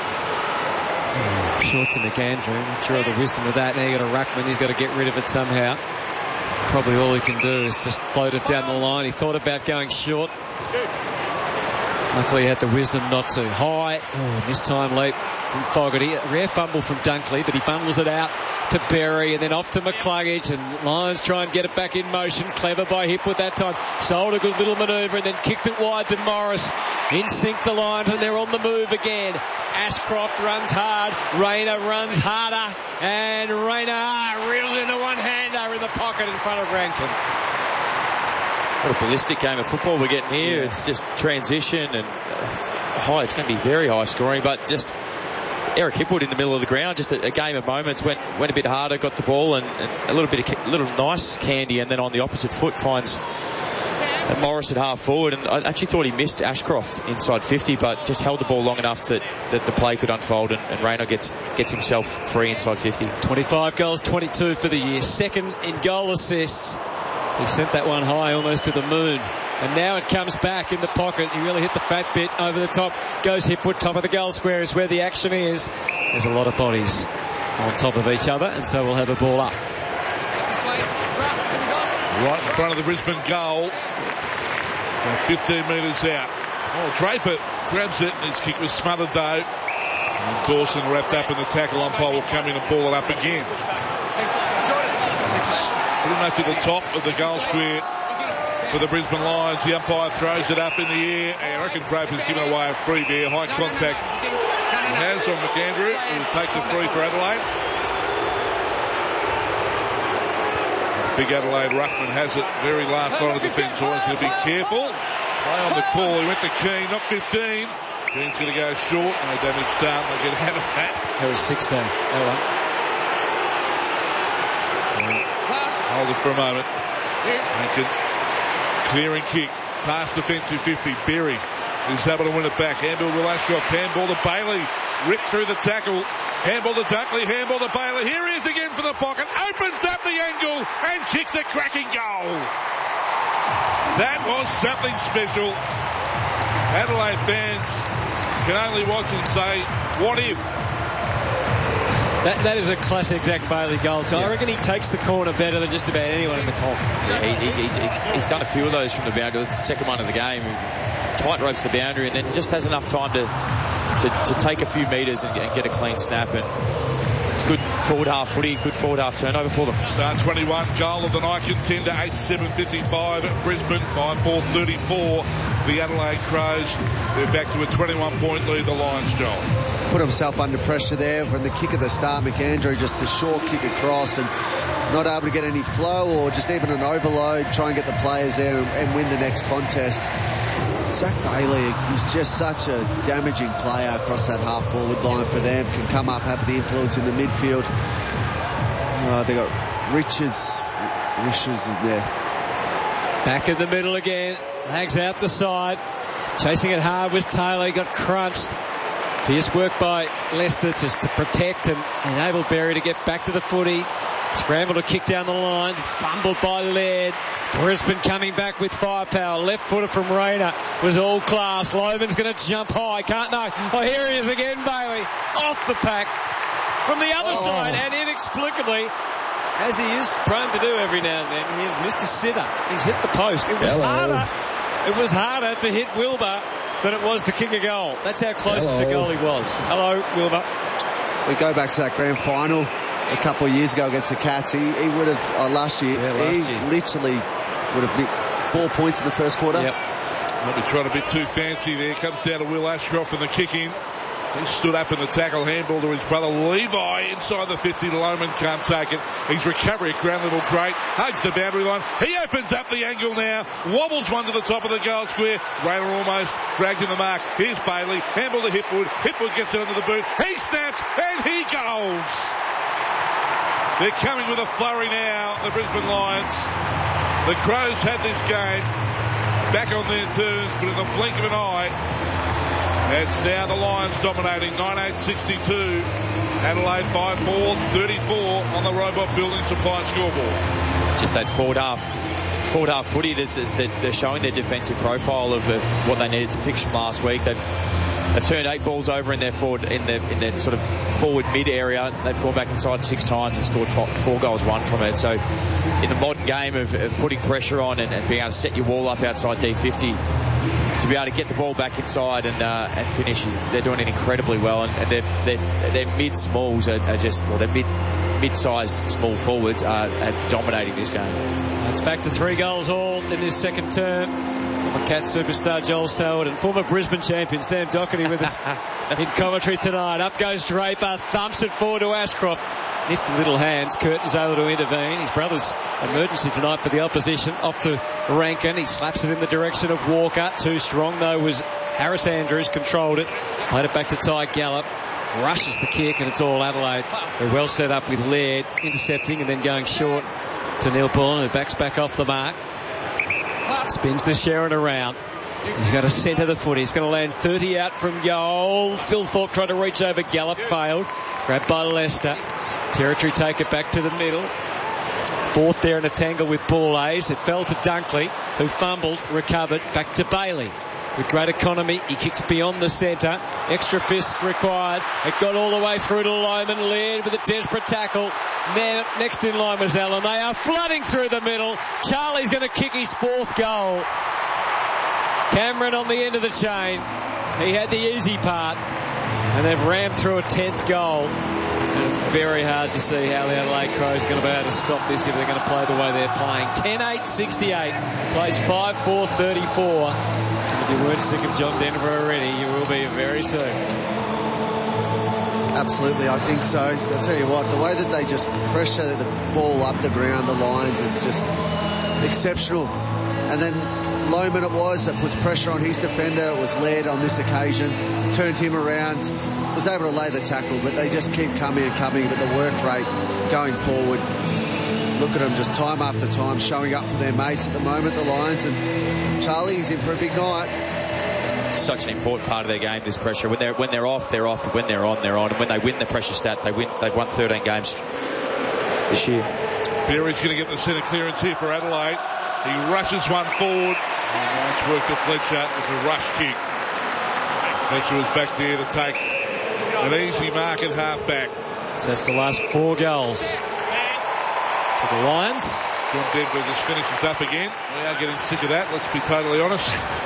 Oh, short to McAndrew. Not sure of the wisdom of that. Now you got a Ruckman. He's got to get rid of it somehow. Probably all he can do is just float it down the line. He thought about going short. Luckily he had the wisdom not to. High. Oh, missed time leap from Fogarty. A rare fumble from Dunkley, but he bundles it out to Berry and then off to McCluggage, and Lions try and get it back in motion. Clever by Hipwood that time. Sold a good little manoeuvre and then kicked it wide to Morris. In sync the Lions, and they're on the move again. Ashcroft runs hard. Rayner runs harder. And Rayner reels into one-hander in the pocket in front of Rankins. What a ballistic game of football we're getting here. Yeah. It's just transition and uh, high. It's going to be very high scoring, but just Eric Hipwood in the middle of the ground. Just a, a game of moments. Went went a bit harder, got the ball, and, and a little bit of little nice candy, and then on the opposite foot finds uh, Morris at half forward. And I actually thought he missed Ashcroft inside fifty, but just held the ball long enough that, that the play could unfold, and, and Rayner gets gets himself free inside fifty. twenty-five goals, twenty-two for the year. Second in goal assists. He sent that one high almost to the moon. And now it comes back in the pocket. He really hit the fat bit over the top. Goes Hipwood, top of the goal square is where the action is. There's a lot of bodies on top of each other, and so we'll have a ball up. Right in front of the Brisbane goal. fifteen metres out. Oh, Draper grabs it, and his kick was smothered though. And Dawson wrapped up in the tackle. Umpire will come in and ball it up again. Pretty much at the top of the goal square for the Brisbane Lions. The umpire throws it up in the air, and I reckon Draper's given away a free there. High contact he has on McAndrew, who will take the free for Adelaide. Big Adelaide ruckman has it, very last line of defence. Always going to be careful. Play on the call. He went to Keane, not fifteen. Keane's going to go short. No damage done. They get out of that. That was sixteen. That one. Hold it for a moment. Lincoln. Clearing kick. Past defensive fifty. Berry is able to win it back. Handball to Ashcroft. Handball to Bailey. Ripped through the tackle. Handball to Dunkley. Handball to Bailey. Here he is again for the pocket. Opens up the angle and kicks a cracking goal. That was something special. Adelaide fans can only watch and say, what if? That, that is a classic Zach Bailey goal. So yeah. I reckon he takes the corner better than just about anyone in the comp. Yeah, he, he, he, he's done a few of those from the boundary. It's the second one of the game. Tight ropes the boundary and then just has enough time to to, to take a few metres and, and get a clean snap. And it's good forward half footy, good forward half turnover for them. Start twenty-one, goal of the night contender, eight seven fifty-five at Brisbane, five four thirty-four. The Adelaide Crows, they're back to a twenty-one point lead, the Lions, Joel. put himself under pressure there. When the kick at the start, McAndrew just the short kick across and not able to get any flow or just even an overload, try and get the players there and, and win the next contest. Zach Bailey, he's just such a damaging player across that half forward line for them. Can come up, have the influence in the midfield. Uh, they got Richards, Richards in there. Back in the middle again. Hags out the side. Chasing it hard was Taylor. He got crunched. Fierce work by Leicester just to protect and enable Berry to get back to the footy. Scrambled to kick down the line. Fumbled by Laird. Brisbane coming back with firepower. Left footer from Rayner was all class. Loman's going to jump high. Can't know. Oh, here he is again, Bailey. Off the pack from the other oh. side, and inexplicably, as he is prone to do every now and then, here's Mister Sitter. He's hit the post. It was Hello. harder. It was harder to hit Wilbur than it was to kick a goal. That's how close Hello. to goal he was. Hello, Wilbur. We go back to that grand final a couple of years ago against the Cats. He, he would have, uh, last year, yeah, last he year. literally would have hit four points in the first quarter. Yep. Maybe tried a bit too fancy there. Comes down to Will Ashcroft in the kick in. He stood up in the tackle, handball to his brother Levi inside the fifty. Loman can't take it. His recovery at ground level great. Hugs the boundary line. He opens up the angle now. Wobbles one to the top of the goal square. Rayner almost dragged in the mark. Here's Bailey. Handball to Hipwood. Hipwood gets it under the boot. He snaps and he goes. They're coming with a flurry now, the Brisbane Lions. The Crows had this game back on their terms, but in the blink of an eye, it's now the Lions dominating. nine eight sixty-two. Adelaide by four thirty-four on the Robot Building Supply scoreboard. Just that forward half, forward half footy. They're showing their defensive profile of, of what they needed to fix from last week. They've, they've turned eight balls over in their forward, in their, in their sort of forward mid area. They've gone back inside six times and scored four, four goals, one from it. So in the modern game of, of putting pressure on and, and being able to set your wall up outside D fifty, to be able to get the ball back inside and uh, and finish, they're doing it incredibly well. And, and their their their mid smalls are, are just, well, their mid mid-sized small forwards are, are dominating this game. It's back to three goals all in this second term. Former Cats superstar Joel Selwood and former Brisbane champion Sam Doherty with us in commentary tonight. Up goes Draper, thumps it forward to Ashcroft. Nifty little hands. Curtin's able to intervene. His brother's emergency tonight for the opposition. Off to Rankin. He slaps it in the direction of Walker. Too strong though was Harris Andrews. Controlled it. Played it back to Ty Gallup. Rushes the kick, and it's all Adelaide. They're well set up with Laird intercepting and then going short to Neil Bullen, who backs back off the mark. Spins the Sherrin around. He's going to centre the foot. He's going to land thirty out from goal. Phil Thorpe tried to reach over Gallup, failed. Grabbed by Leicester. Territory take it back to the middle. Fourth there in a tangle with Boulais. It fell to Dunkley, who fumbled, recovered, back to Bailey. With great economy, he kicks beyond the centre. Extra fists required. It got all the way through to Loman. Laird with a desperate tackle. Then next in line was Allen. They are flooding through the middle. Charlie's going to kick his fourth goal. Cameron on the end of the chain. He had the easy part. And they've rammed through a tenth goal. And it's very hard to see how the Adelaide Crows are going to be able to stop this if they're going to play the way they're playing. ten eight sixty-eight. Plays five four thirty-four. And if you weren't sick of John Denver already, you will be very soon. Absolutely, I think so. I'll tell you what, the way that they just pressure the ball up the ground, the lines, is just exceptional. And then Loman it was that puts pressure on his defender. It was Laird on this occasion. Turned him around. Was able to lay the tackle, but they just keep coming and coming. But the work rate going forward, look at them just time after time showing up for their mates at the moment, the Lions. And Charlie's in for a big night. It's such an important part of their game, this pressure. When they're when they're off, they're off. When they're on, they're on. And when they win the pressure stat, they win. They've won thirteen games this year. Berry's going to get the centre clearance here for Adelaide. He rushes one forward. And nice work to Fletcher. It was a rush kick. Fletcher was back there to take an easy mark at half back. So that's the last four goals to the Lions. John Denver just finishes up again. We are getting sick of that, let's be totally honest.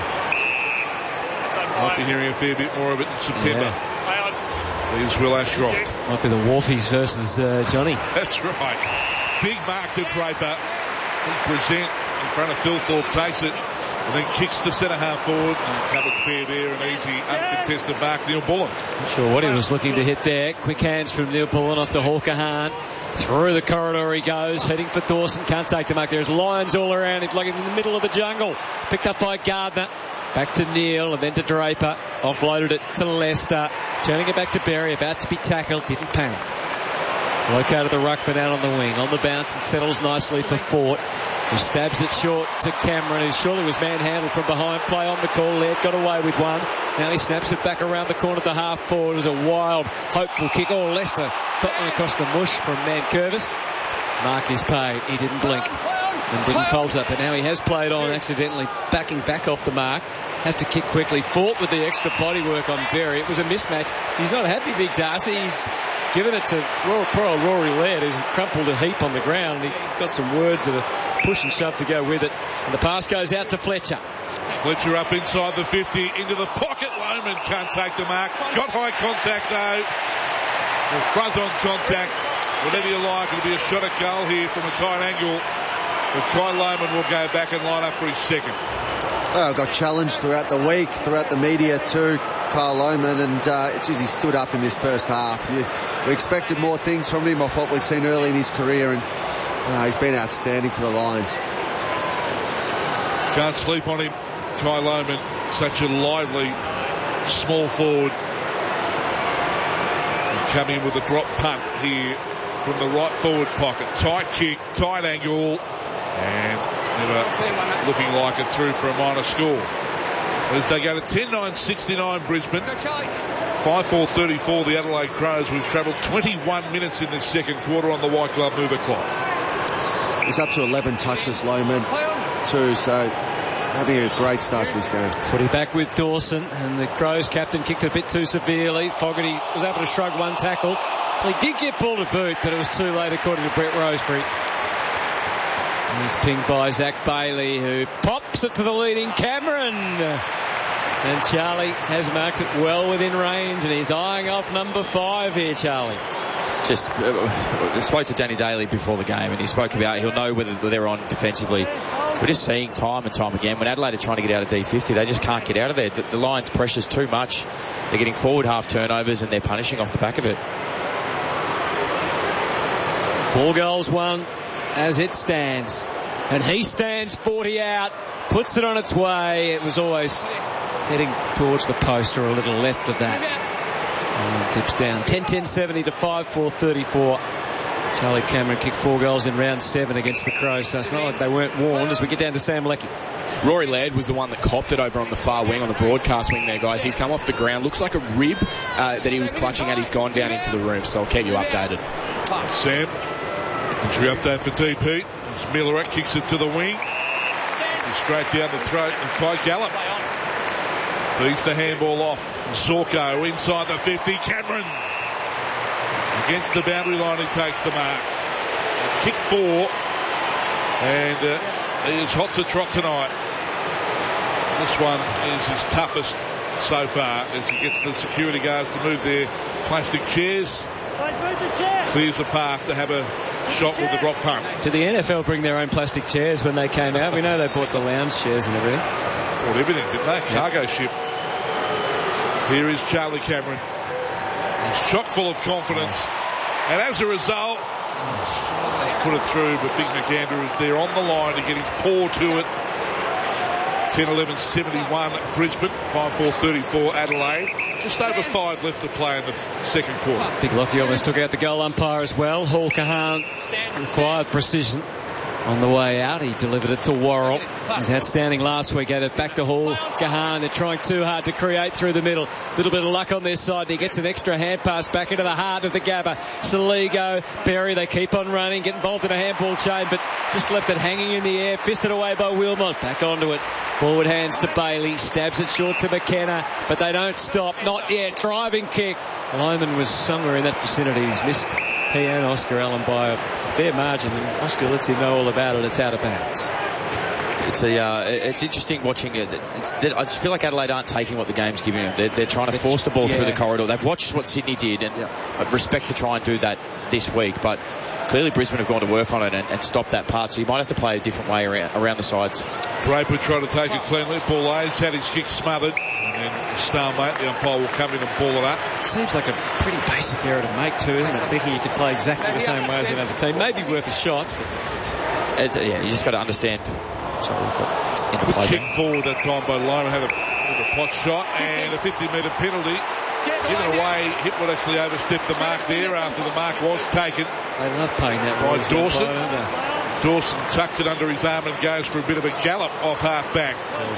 Might be hearing a fair bit more of it in September. Yeah. Here's Will Ashcroft. Might be the Wolfies versus uh, Johnny. That's right. Big mark to Draper. He present in front of Phil Thorpe, takes it. and then kicks to centre half forward and covered fair there, an easy uncontested mark. Neil Bullen. Not sure what he was looking to hit there. Quick hands from Neil Bullen off to Hawker Hahn. Through the corridor he goes, heading for Dawson. Can't take the mark. There's lions all around him, like in the middle of the jungle. Picked up by Gardner. Back to Neil and then to Draper. Offloaded it to Lester. Turning it back to Berry. About to be tackled. Didn't panic. Located the ruckman out on the wing. On the bounce and settles nicely for Fort, who stabs it short to Cameron, who surely was manhandled from behind. Play on the call. Laird got away with one. Now he snaps it back around the corner to half forward. It was a wild, hopeful kick. Oh, Lester throttling across the mush from Mankervis. Mark is paid. He didn't blink and didn't falter, but now he has played on, accidentally backing back off the mark. Has to kick quickly. Fought with the extra body work on Berry. It was a mismatch. He's not happy, Big Darcy. He's given it to Rory, poor old Rory Laird, who's crumpled a heap on the ground. He got some words of a push and shove to go with it. And the pass goes out to Fletcher. Fletcher up inside the fifty, into the pocket. Lohman can't take the mark. Got high contact though. Well, front on contact. Whatever you like, it'll be a shot at goal here from a tight angle. But Ty Lohman will go back and line up for his second. Well, got challenged throughout the week, throughout the media too, Kyle Lohman, and uh, it's as he stood up in this first half. You, we expected more things from him off what we've seen early in his career, and uh, he's been outstanding for the Lions. Can't sleep on him, Kyle Lohman. Such a lively, small forward. And coming in with a drop punt here from the right forward pocket. Tight kick, tight angle, and never looking like it through for a minor score. As they go to ten nine sixty-nine Brisbane, five four thirty-four the Adelaide Crows. We've travelled twenty-one minutes in this second quarter on the White Glove Mover clock. He's up to eleven touches, Lohman, too, so having a great start to this game. Footy back with Dawson, and the Crows captain kicked it a bit too severely. Fogarty was able to shrug one tackle. Well, he did get ball to boot, but it was too late according to Brett Rosebery. And he's pinged by Zach Bailey, who pops it to the leading Cameron. And Charlie has marked it well within range, and he's eyeing off number five here, Charlie. Just uh, spoke to Danny Daly before the game, and he spoke about he'll know whether they're on defensively. We're just seeing time and time again when Adelaide are trying to get out of D fifty, they just can't get out of there. The, the Lions' pressure's too much. They're getting forward half turnovers, and they're punishing off the back of it. Four goals won as it stands, and he stands forty out, puts it on its way. It was always heading towards the post or a little left of that. And dips down. ten ten seventy to five four thirty-four. Charlie Cameron kicked four goals in round seven against the Crows, so it's not like they weren't warned as we get down to Sam Leckie. Rory Laird was the one that copped it over on the far wing, on the broadcast wing there, guys. He's come off the ground. Looks like a rib uh, that he was clutching at. He's gone down into the room, so I'll keep you updated. Sam, injury update for D P. As Miller kicks it to the wing. He's straight down the throat, and Ty Gallup feeds the handball off. Zorko inside the fifty. Cameron against the boundary line. He takes the mark. Kick four. And uh, he is hot to trot tonight. This one is his toughest so far as he gets the security guards to move their plastic chairs. Clears the path to have a shot with the drop punt. Did the N F L bring their own plastic chairs when they came out? We know they bought the lounge chairs and everything. Bought everything, didn't they? Cargo yep. ship. Here is Charlie Cameron. He's chock full of confidence. And as a result, put it through, but Big McAndrew is there on the line to get his paw to it. ten eleven seventy-one Brisbane, five four thirty-four Adelaide. Just over five left to play in the second quarter. Big Lockie almost took out the goal umpire as well. Hall Kahan required precision on the way out. He delivered it to Worrell. He's outstanding last week. Had it back to Hall Kahan. They're trying too hard to create through the middle. A little bit of luck on their side. He gets an extra hand pass back into the heart of the Gabba. Saligo, Berry, they keep on running, get involved in a handball chain, but just left it hanging in the air. Fisted away by Wilmot. Back onto it. Forward hands to Bailey. Stabs it short to McKenna, but they don't stop. Not yet. Driving kick. Lohman was somewhere in that vicinity. He's missed he and Oscar Allen by a fair margin, and Oscar lets him know all about it. It's out of bounds. It's a, uh, it's interesting watching it. It's, I just feel like Adelaide aren't taking what the game's giving them. They're, they're trying to force the ball yeah. through the corridor. They've watched what Sydney did, and yeah. respect to try and do that this week, but clearly Brisbane have gone to work on it and, and stop that part, so you might have to play a different way around, around the sides. Draper tried to take it cleanly. Ball A's had his kick smothered, and then stalemate. The umpire will come in and ball it up. Seems like a pretty basic error to make too, isn't it? Thinking you could play exactly the same way as another team. Maybe worth a shot. It's, yeah, you just got to understand. Sorry, we've got into play kick there. forward that time by Lima, had a, had a pot shot and a fifty metre penalty. Given away, Hipwood actually overstepped the mark there after the mark was taken. They love paying that by Royce Dawson. Empire, Dawson tucks it under his arm and goes for a bit of a gallop off half back.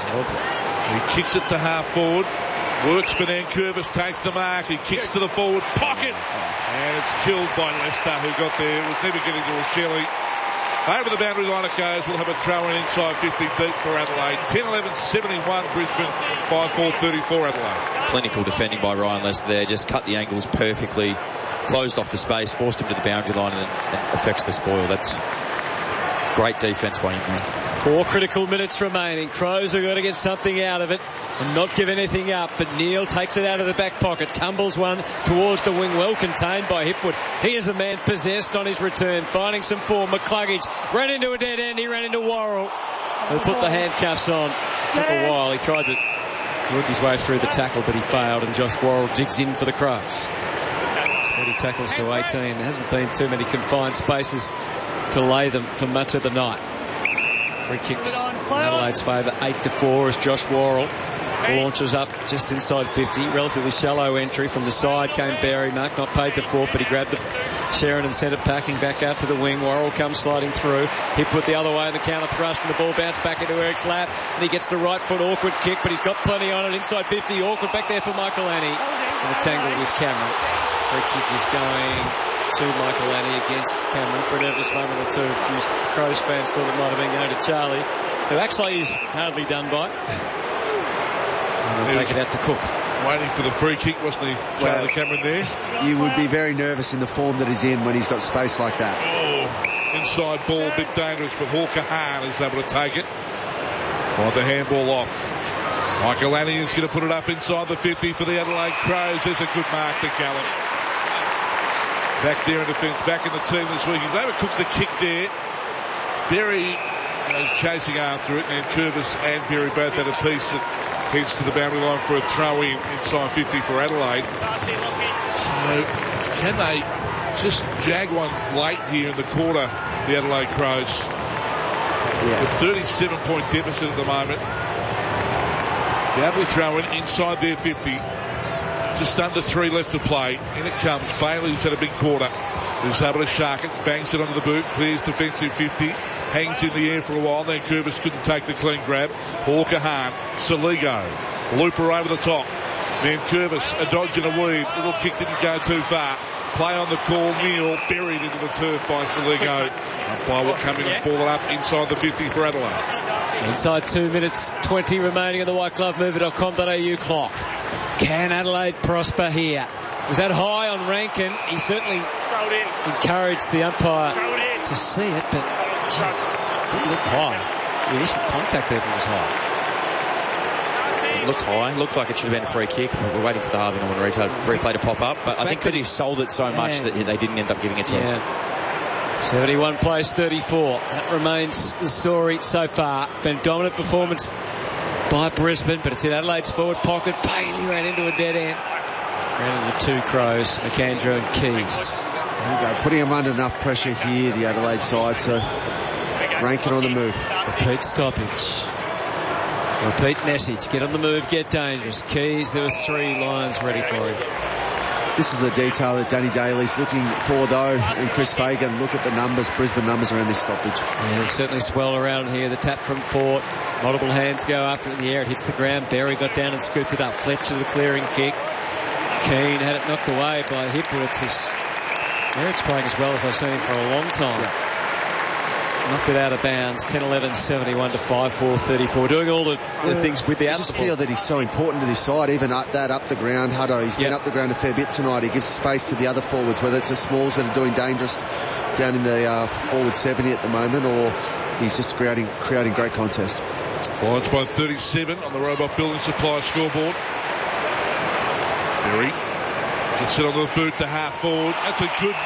He kicks it to half forward. Works for Nankervis, takes the mark. He kicks to the forward pocket. And it's killed by Lester, who got there. It was never getting to a Shelley. Over the boundary line it goes. We'll have a throw in inside fifty deep for Adelaide. ten eleven seventy-one Brisbane, five four thirty-four Adelaide. Clinical defending by Ryan Lester there. Just cut the angles perfectly. Closed off the space, forced him to the boundary line and, and affects the spoil. That's great defence by him there. Four critical minutes remaining. Crows are going to get something out of it and not give anything up. But Neil takes it out of the back pocket, tumbles one towards the wing, well contained by Hipwood. He is a man possessed on his return, finding some form. McCluggage ran into a dead end. He ran into Worrell, who put the handcuffs on. Took a while. He tried to work his way through the tackle, but he failed, and Josh Worrell digs in for the Crows. twenty tackles to eighteen. There hasn't been too many confined spaces to lay them for much of the night. Free kicks in Adelaide's favour, eight to four as Josh Worrell launches up just inside fifty. Relatively shallow entry from the side came Barry Mark, not paid to four, but he grabbed the Sharon and sent it packing back out to the wing. Worrell comes sliding through. He put the other way in the counter thrust, and the ball bounced back into Eric's lap, and he gets the right foot awkward kick, but he's got plenty on it inside fifty. Awkward back there for Michael Annie, and a tangle with Cameron. Free kick is going to Michael Annie against Cameron. For a nervous moment or two, a few Crows fans thought it might have been going to Charlie, who actually is hardly done by. And they'll take it out to Cook. Waiting for the free kick, wasn't he, Charlie well, Cameron there? You would be very nervous in the form that he's in when he's got space like that. Oh, inside ball, a bit dangerous, but Hawker Hahn is able to take it. Find the handball off. Michael Annie is going to put it up inside the fifty for the Adelaide Crows. There's a good mark to Gallup. Back there in defence, back in the team this week. He's overcooked the kick there. Berry is chasing after it, and Curvis and Berry both had a piece that heads to the boundary line for a throw in inside fifty for Adelaide. So can they just jag one late here in the quarter, the Adelaide Crows? Yeah. The thirty-seven point deficit at the moment. The able to throw in inside their fifty. Just under three left to play. In it comes. Bailey's had a big quarter. Is able to shark it. Bangs it onto the boot. Clears defensive fifty. Hangs in the air for a while. Then Curvis couldn't take the clean grab. Hawker Hahn. Saligo. Looper over the top. Then Curvis. A dodge and a weave. Little kick didn't go too far. Play on the call. Neil buried into the turf by Saligo. Umpire will come in and ball it up inside the fifty for Adelaide. Inside two minutes twenty remaining of the white glove mover dot com dot a u clock. Can Adelaide prosper here? Was that high on Rankin? He certainly encouraged the umpire to see it, but it didn't look high. The initial contact even was high. It looked high. Looked like it should have been a free kick. But we're waiting for the Harvey Norman replay, replay to pop up. But I think because he sold it so much that they didn't end up giving it to him. seventy-one plays thirty-four. That remains the story so far. Been a dominant performance by Brisbane, but it's in Adelaide's forward pocket. Bailey ran into a dead end. Ran into two Crows, McAndrew and Keys. There we go, putting him under enough pressure here, the Adelaide side, so Rankin on the move. Repeat stoppage. Repeat message. Get on the move, get dangerous. Keys, there was three lines ready for him. This is the detail that Danny Daly's looking for, though, and Chris Fagan. Look at the numbers, Brisbane numbers around this stoppage. Yeah, they certainly swell around here. The tap from Fort. Multiple hands go after it in the air. It hits the ground. Berry got down and scooped it up. Fletcher the clearing kick. Keane had it knocked away by Hipwood. Eric's playing as well as I've seen him for a long time. Yeah. Knocked it out of bounds. ten eleven seventy-one to five four thirty-four. Doing all the, the yeah. things with the I just feel that he's so important to this side. Even up that up the ground. Hutto, he's yep. been up the ground a fair bit tonight. He gives space to the other forwards, whether it's the Smalls that are doing dangerous down in the uh, forward seventy at the moment, or he's just creating creating great contest. Lions by thirty-seven on the Robot Building Supply scoreboard. Berry gets it on the boot to half forward. That's a good mark.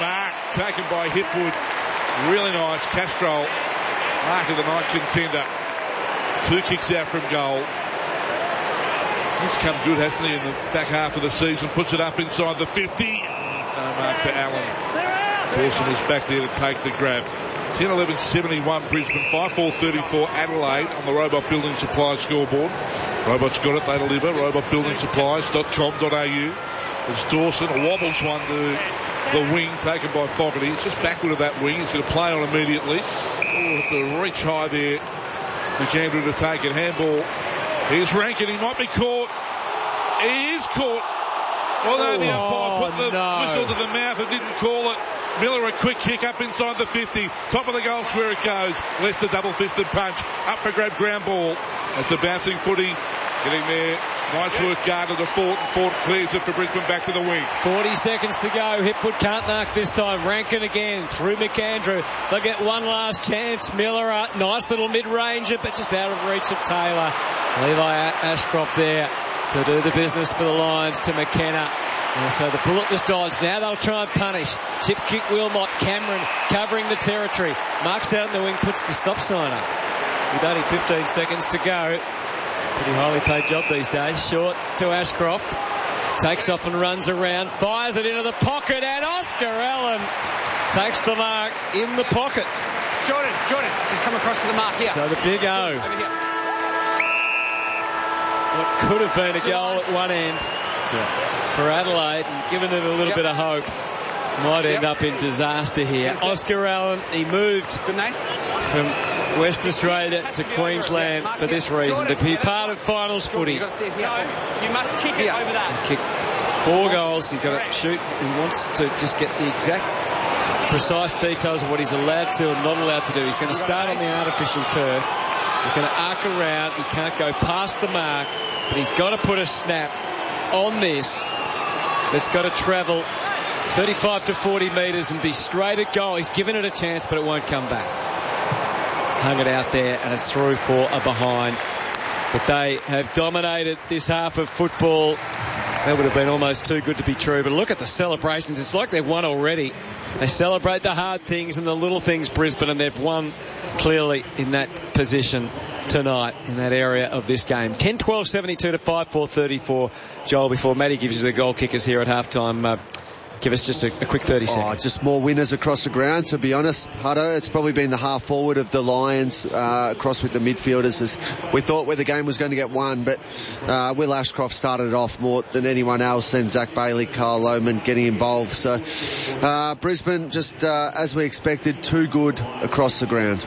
taken by Hipwood. Really nice. Castro, mark of the night contender. Two kicks out from goal. He's come good, hasn't he, in the back half of the season. Puts it up inside the fifty. No mark to Allen. Dawson is back there to take the grab. ten eleven seventy-one Brisbane, five four thirty-four Adelaide on the Robot Building Supplies scoreboard. Robots got it, they deliver. robot building supplies dot com dot a u. It's Dawson, wobbles one to the wing, taken by Fogarty. It's just backward of that wing. He's going to play on immediately. Oh, have to reach high there. McAndrew to take it. Handball. Here's Rankin. He might be caught. He is caught. Although the umpire put the no. whistle to the mouth and didn't call it. Miller a quick kick up inside the fifty. Top of the goal where it goes. Leicester double-fisted punch. Up for grab, ground ball. It's a bouncing footy. Getting there. Nice work guarded to Fort, and Fort clears it for Brisbane back to the wing. forty seconds to go. Hipwood can't knock this time. Rankin again through McAndrew. They'll get one last chance. Miller, uh, nice little mid-ranger, but just out of reach of Taylor. Levi Ashcroft there to do the business for the Lions to McKenna. And so the bullet was dodged. Now they'll try and punish. Chip kick Wilmot. Cameron covering the territory. Marks out in the wing, puts the stop sign up. With only fifteen seconds to go. Pretty highly paid job these days. Short to Ashcroft. Takes off and runs around. Fires it into the pocket. And Oscar Allen takes the mark in the pocket. Jordan, Jordan, just come across to the mark here. So the big O. Jordan, over here. What could have been a goal at one end yeah. for Adelaide, and given it a little yep. bit of hope, might end yep. up in disaster here. Oscar Allen, he moved from West Australia to Queensland for this reason, to be part of finals footy. You must kick it over that. He's kicked four goals. He's got to shoot. He wants to just get the exact precise details of what he's allowed to and not allowed to do. He's going to start on the artificial turf. He's going to arc around. He can't go past the mark, but he's got to put a snap on this. It's got to travel thirty-five to forty metres and be straight at goal. He's given it a chance, but it won't come back. Hung it out there, and it's through for a behind. But they have dominated this half of football. That would have been almost too good to be true. But look at the celebrations. It's like they've won already. They celebrate the hard things and the little things, Brisbane, and they've won clearly in that position tonight in that area of this game. ten twelve seventy-two to five four thirty-four. Joel, before Matty gives you the goal kickers here at halftime, uh, give us just a, a quick thirty seconds. Oh, just more winners across the ground, to be honest. Hutto, it's probably been the half forward of the Lions, uh, across with the midfielders. As we thought where the game was going to get won, but uh, Will Ashcroft started it off more than anyone else. Then Zach Bailey, Carl Lohman getting involved. So uh, Brisbane, just uh, as we expected, too good across the ground.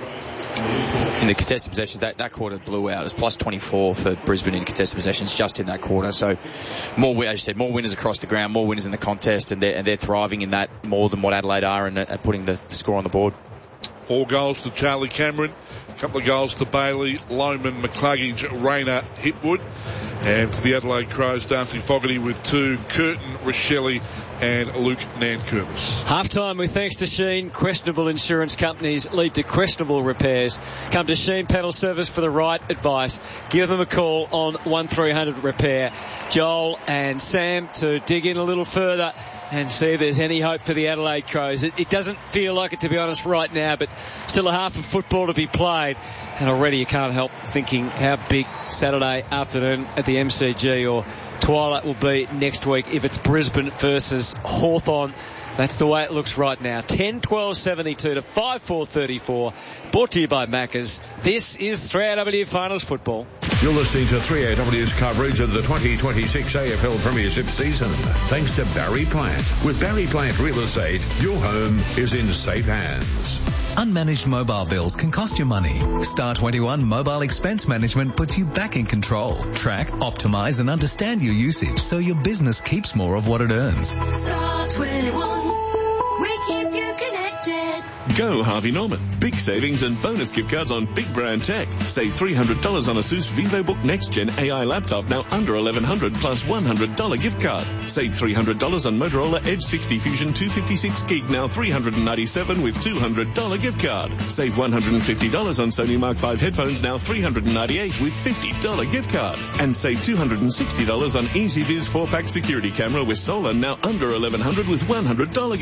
In the contested possession, that, that quarter blew out. It was plus twenty-four for Brisbane in contested possessions just in that quarter. So more, as you said, more winners across the ground, more winners in the contest, and they're, and they're thriving in that more than what Adelaide are, and uh, putting the, the score on the board. Four goals to Charlie Cameron, a couple of goals to Bailey, Lohman, McCluggage, Rayner, Hipwood. And for the Adelaide Crows, Darcy Fogarty with two, Curtin, Rochelle and Luke Nankervis. Half-time with thanks to Sheen. Questionable insurance companies lead to questionable repairs. Come to Sheen Panel Service for the right advice. Give them a call on one three hundred repair. Joel and Sam to dig in a little further and see if there's any hope for the Adelaide Crows. It, it doesn't feel like it, to be honest, right now, but still a half of football to be played. And already you can't help thinking how big Saturday afternoon at the M C G or twilight will be next week if it's Brisbane versus Hawthorn. That's the way it looks right now. ten twelve seventy-two to five four thirty-four. Brought to you by Maccas. This is three A W Finals Football. You're listening to three A W's coverage of the twenty twenty-six A F L Premiership season. Thanks to Barry Plant. With Barry Plant Real Estate, your home is in safe hands. Unmanaged mobile bills can cost you money. Star twenty-one Mobile Expense Management puts you back in control. Track, optimize and understand your usage so your business keeps more of what it earns. Star twenty-one, we keep you connected. Go Harvey Norman. Big savings and bonus gift cards on big brand tech. Save three hundred dollars on ASUS VivoBook Next Gen A I laptop, now under eleven hundred dollars plus one hundred dollars gift card. Save three hundred dollars on Motorola Edge sixty Fusion two fifty-six gig, now three hundred ninety-seven dollars with two hundred dollars gift card. Save one hundred fifty dollars on Sony Mark five headphones, now three hundred ninety-eight dollars with fifty dollars gift card. And save two hundred sixty dollars on EasyViz four pack security camera with solar, now under eleven hundred dollars with one hundred dollars gift card.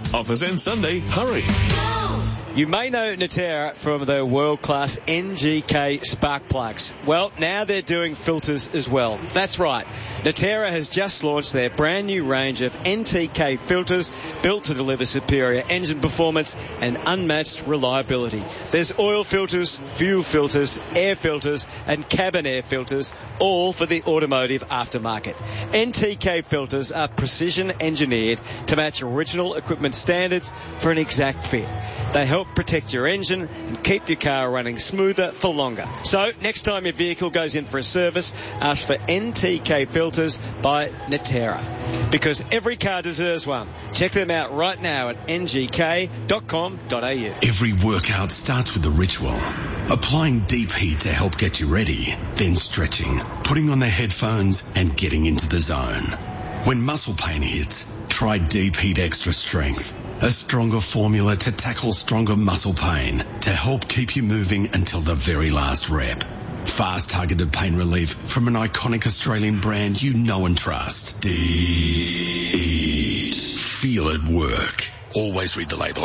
Offers end Sunday. Hurry. You may know Natera from the world-class N G K spark plugs. Well, now they're doing filters as well. That's right. Natera has just launched their brand new range of N T K filters built to deliver superior engine performance and unmatched reliability. There's oil filters, fuel filters, air filters and cabin air filters, all for the automotive aftermarket. N T K filters are precision engineered to match original equipment standards for an exact fit. They help protect your engine and keep your car running smoother for longer. So next time your vehicle goes in for a service, ask for N T K filters by Natera, because every car deserves one. Check them out right now at n g k dot com dot a u. Every workout starts with a ritual. Applying deep heat to help get you ready, then stretching, putting on the headphones and getting into the zone. When muscle pain hits, try Deep Heat Extra Strength, a stronger formula to tackle stronger muscle pain to help keep you moving until the very last rep. Fast targeted pain relief from an iconic Australian brand you know and trust. Deep Heat. Feel it work. Always read the label.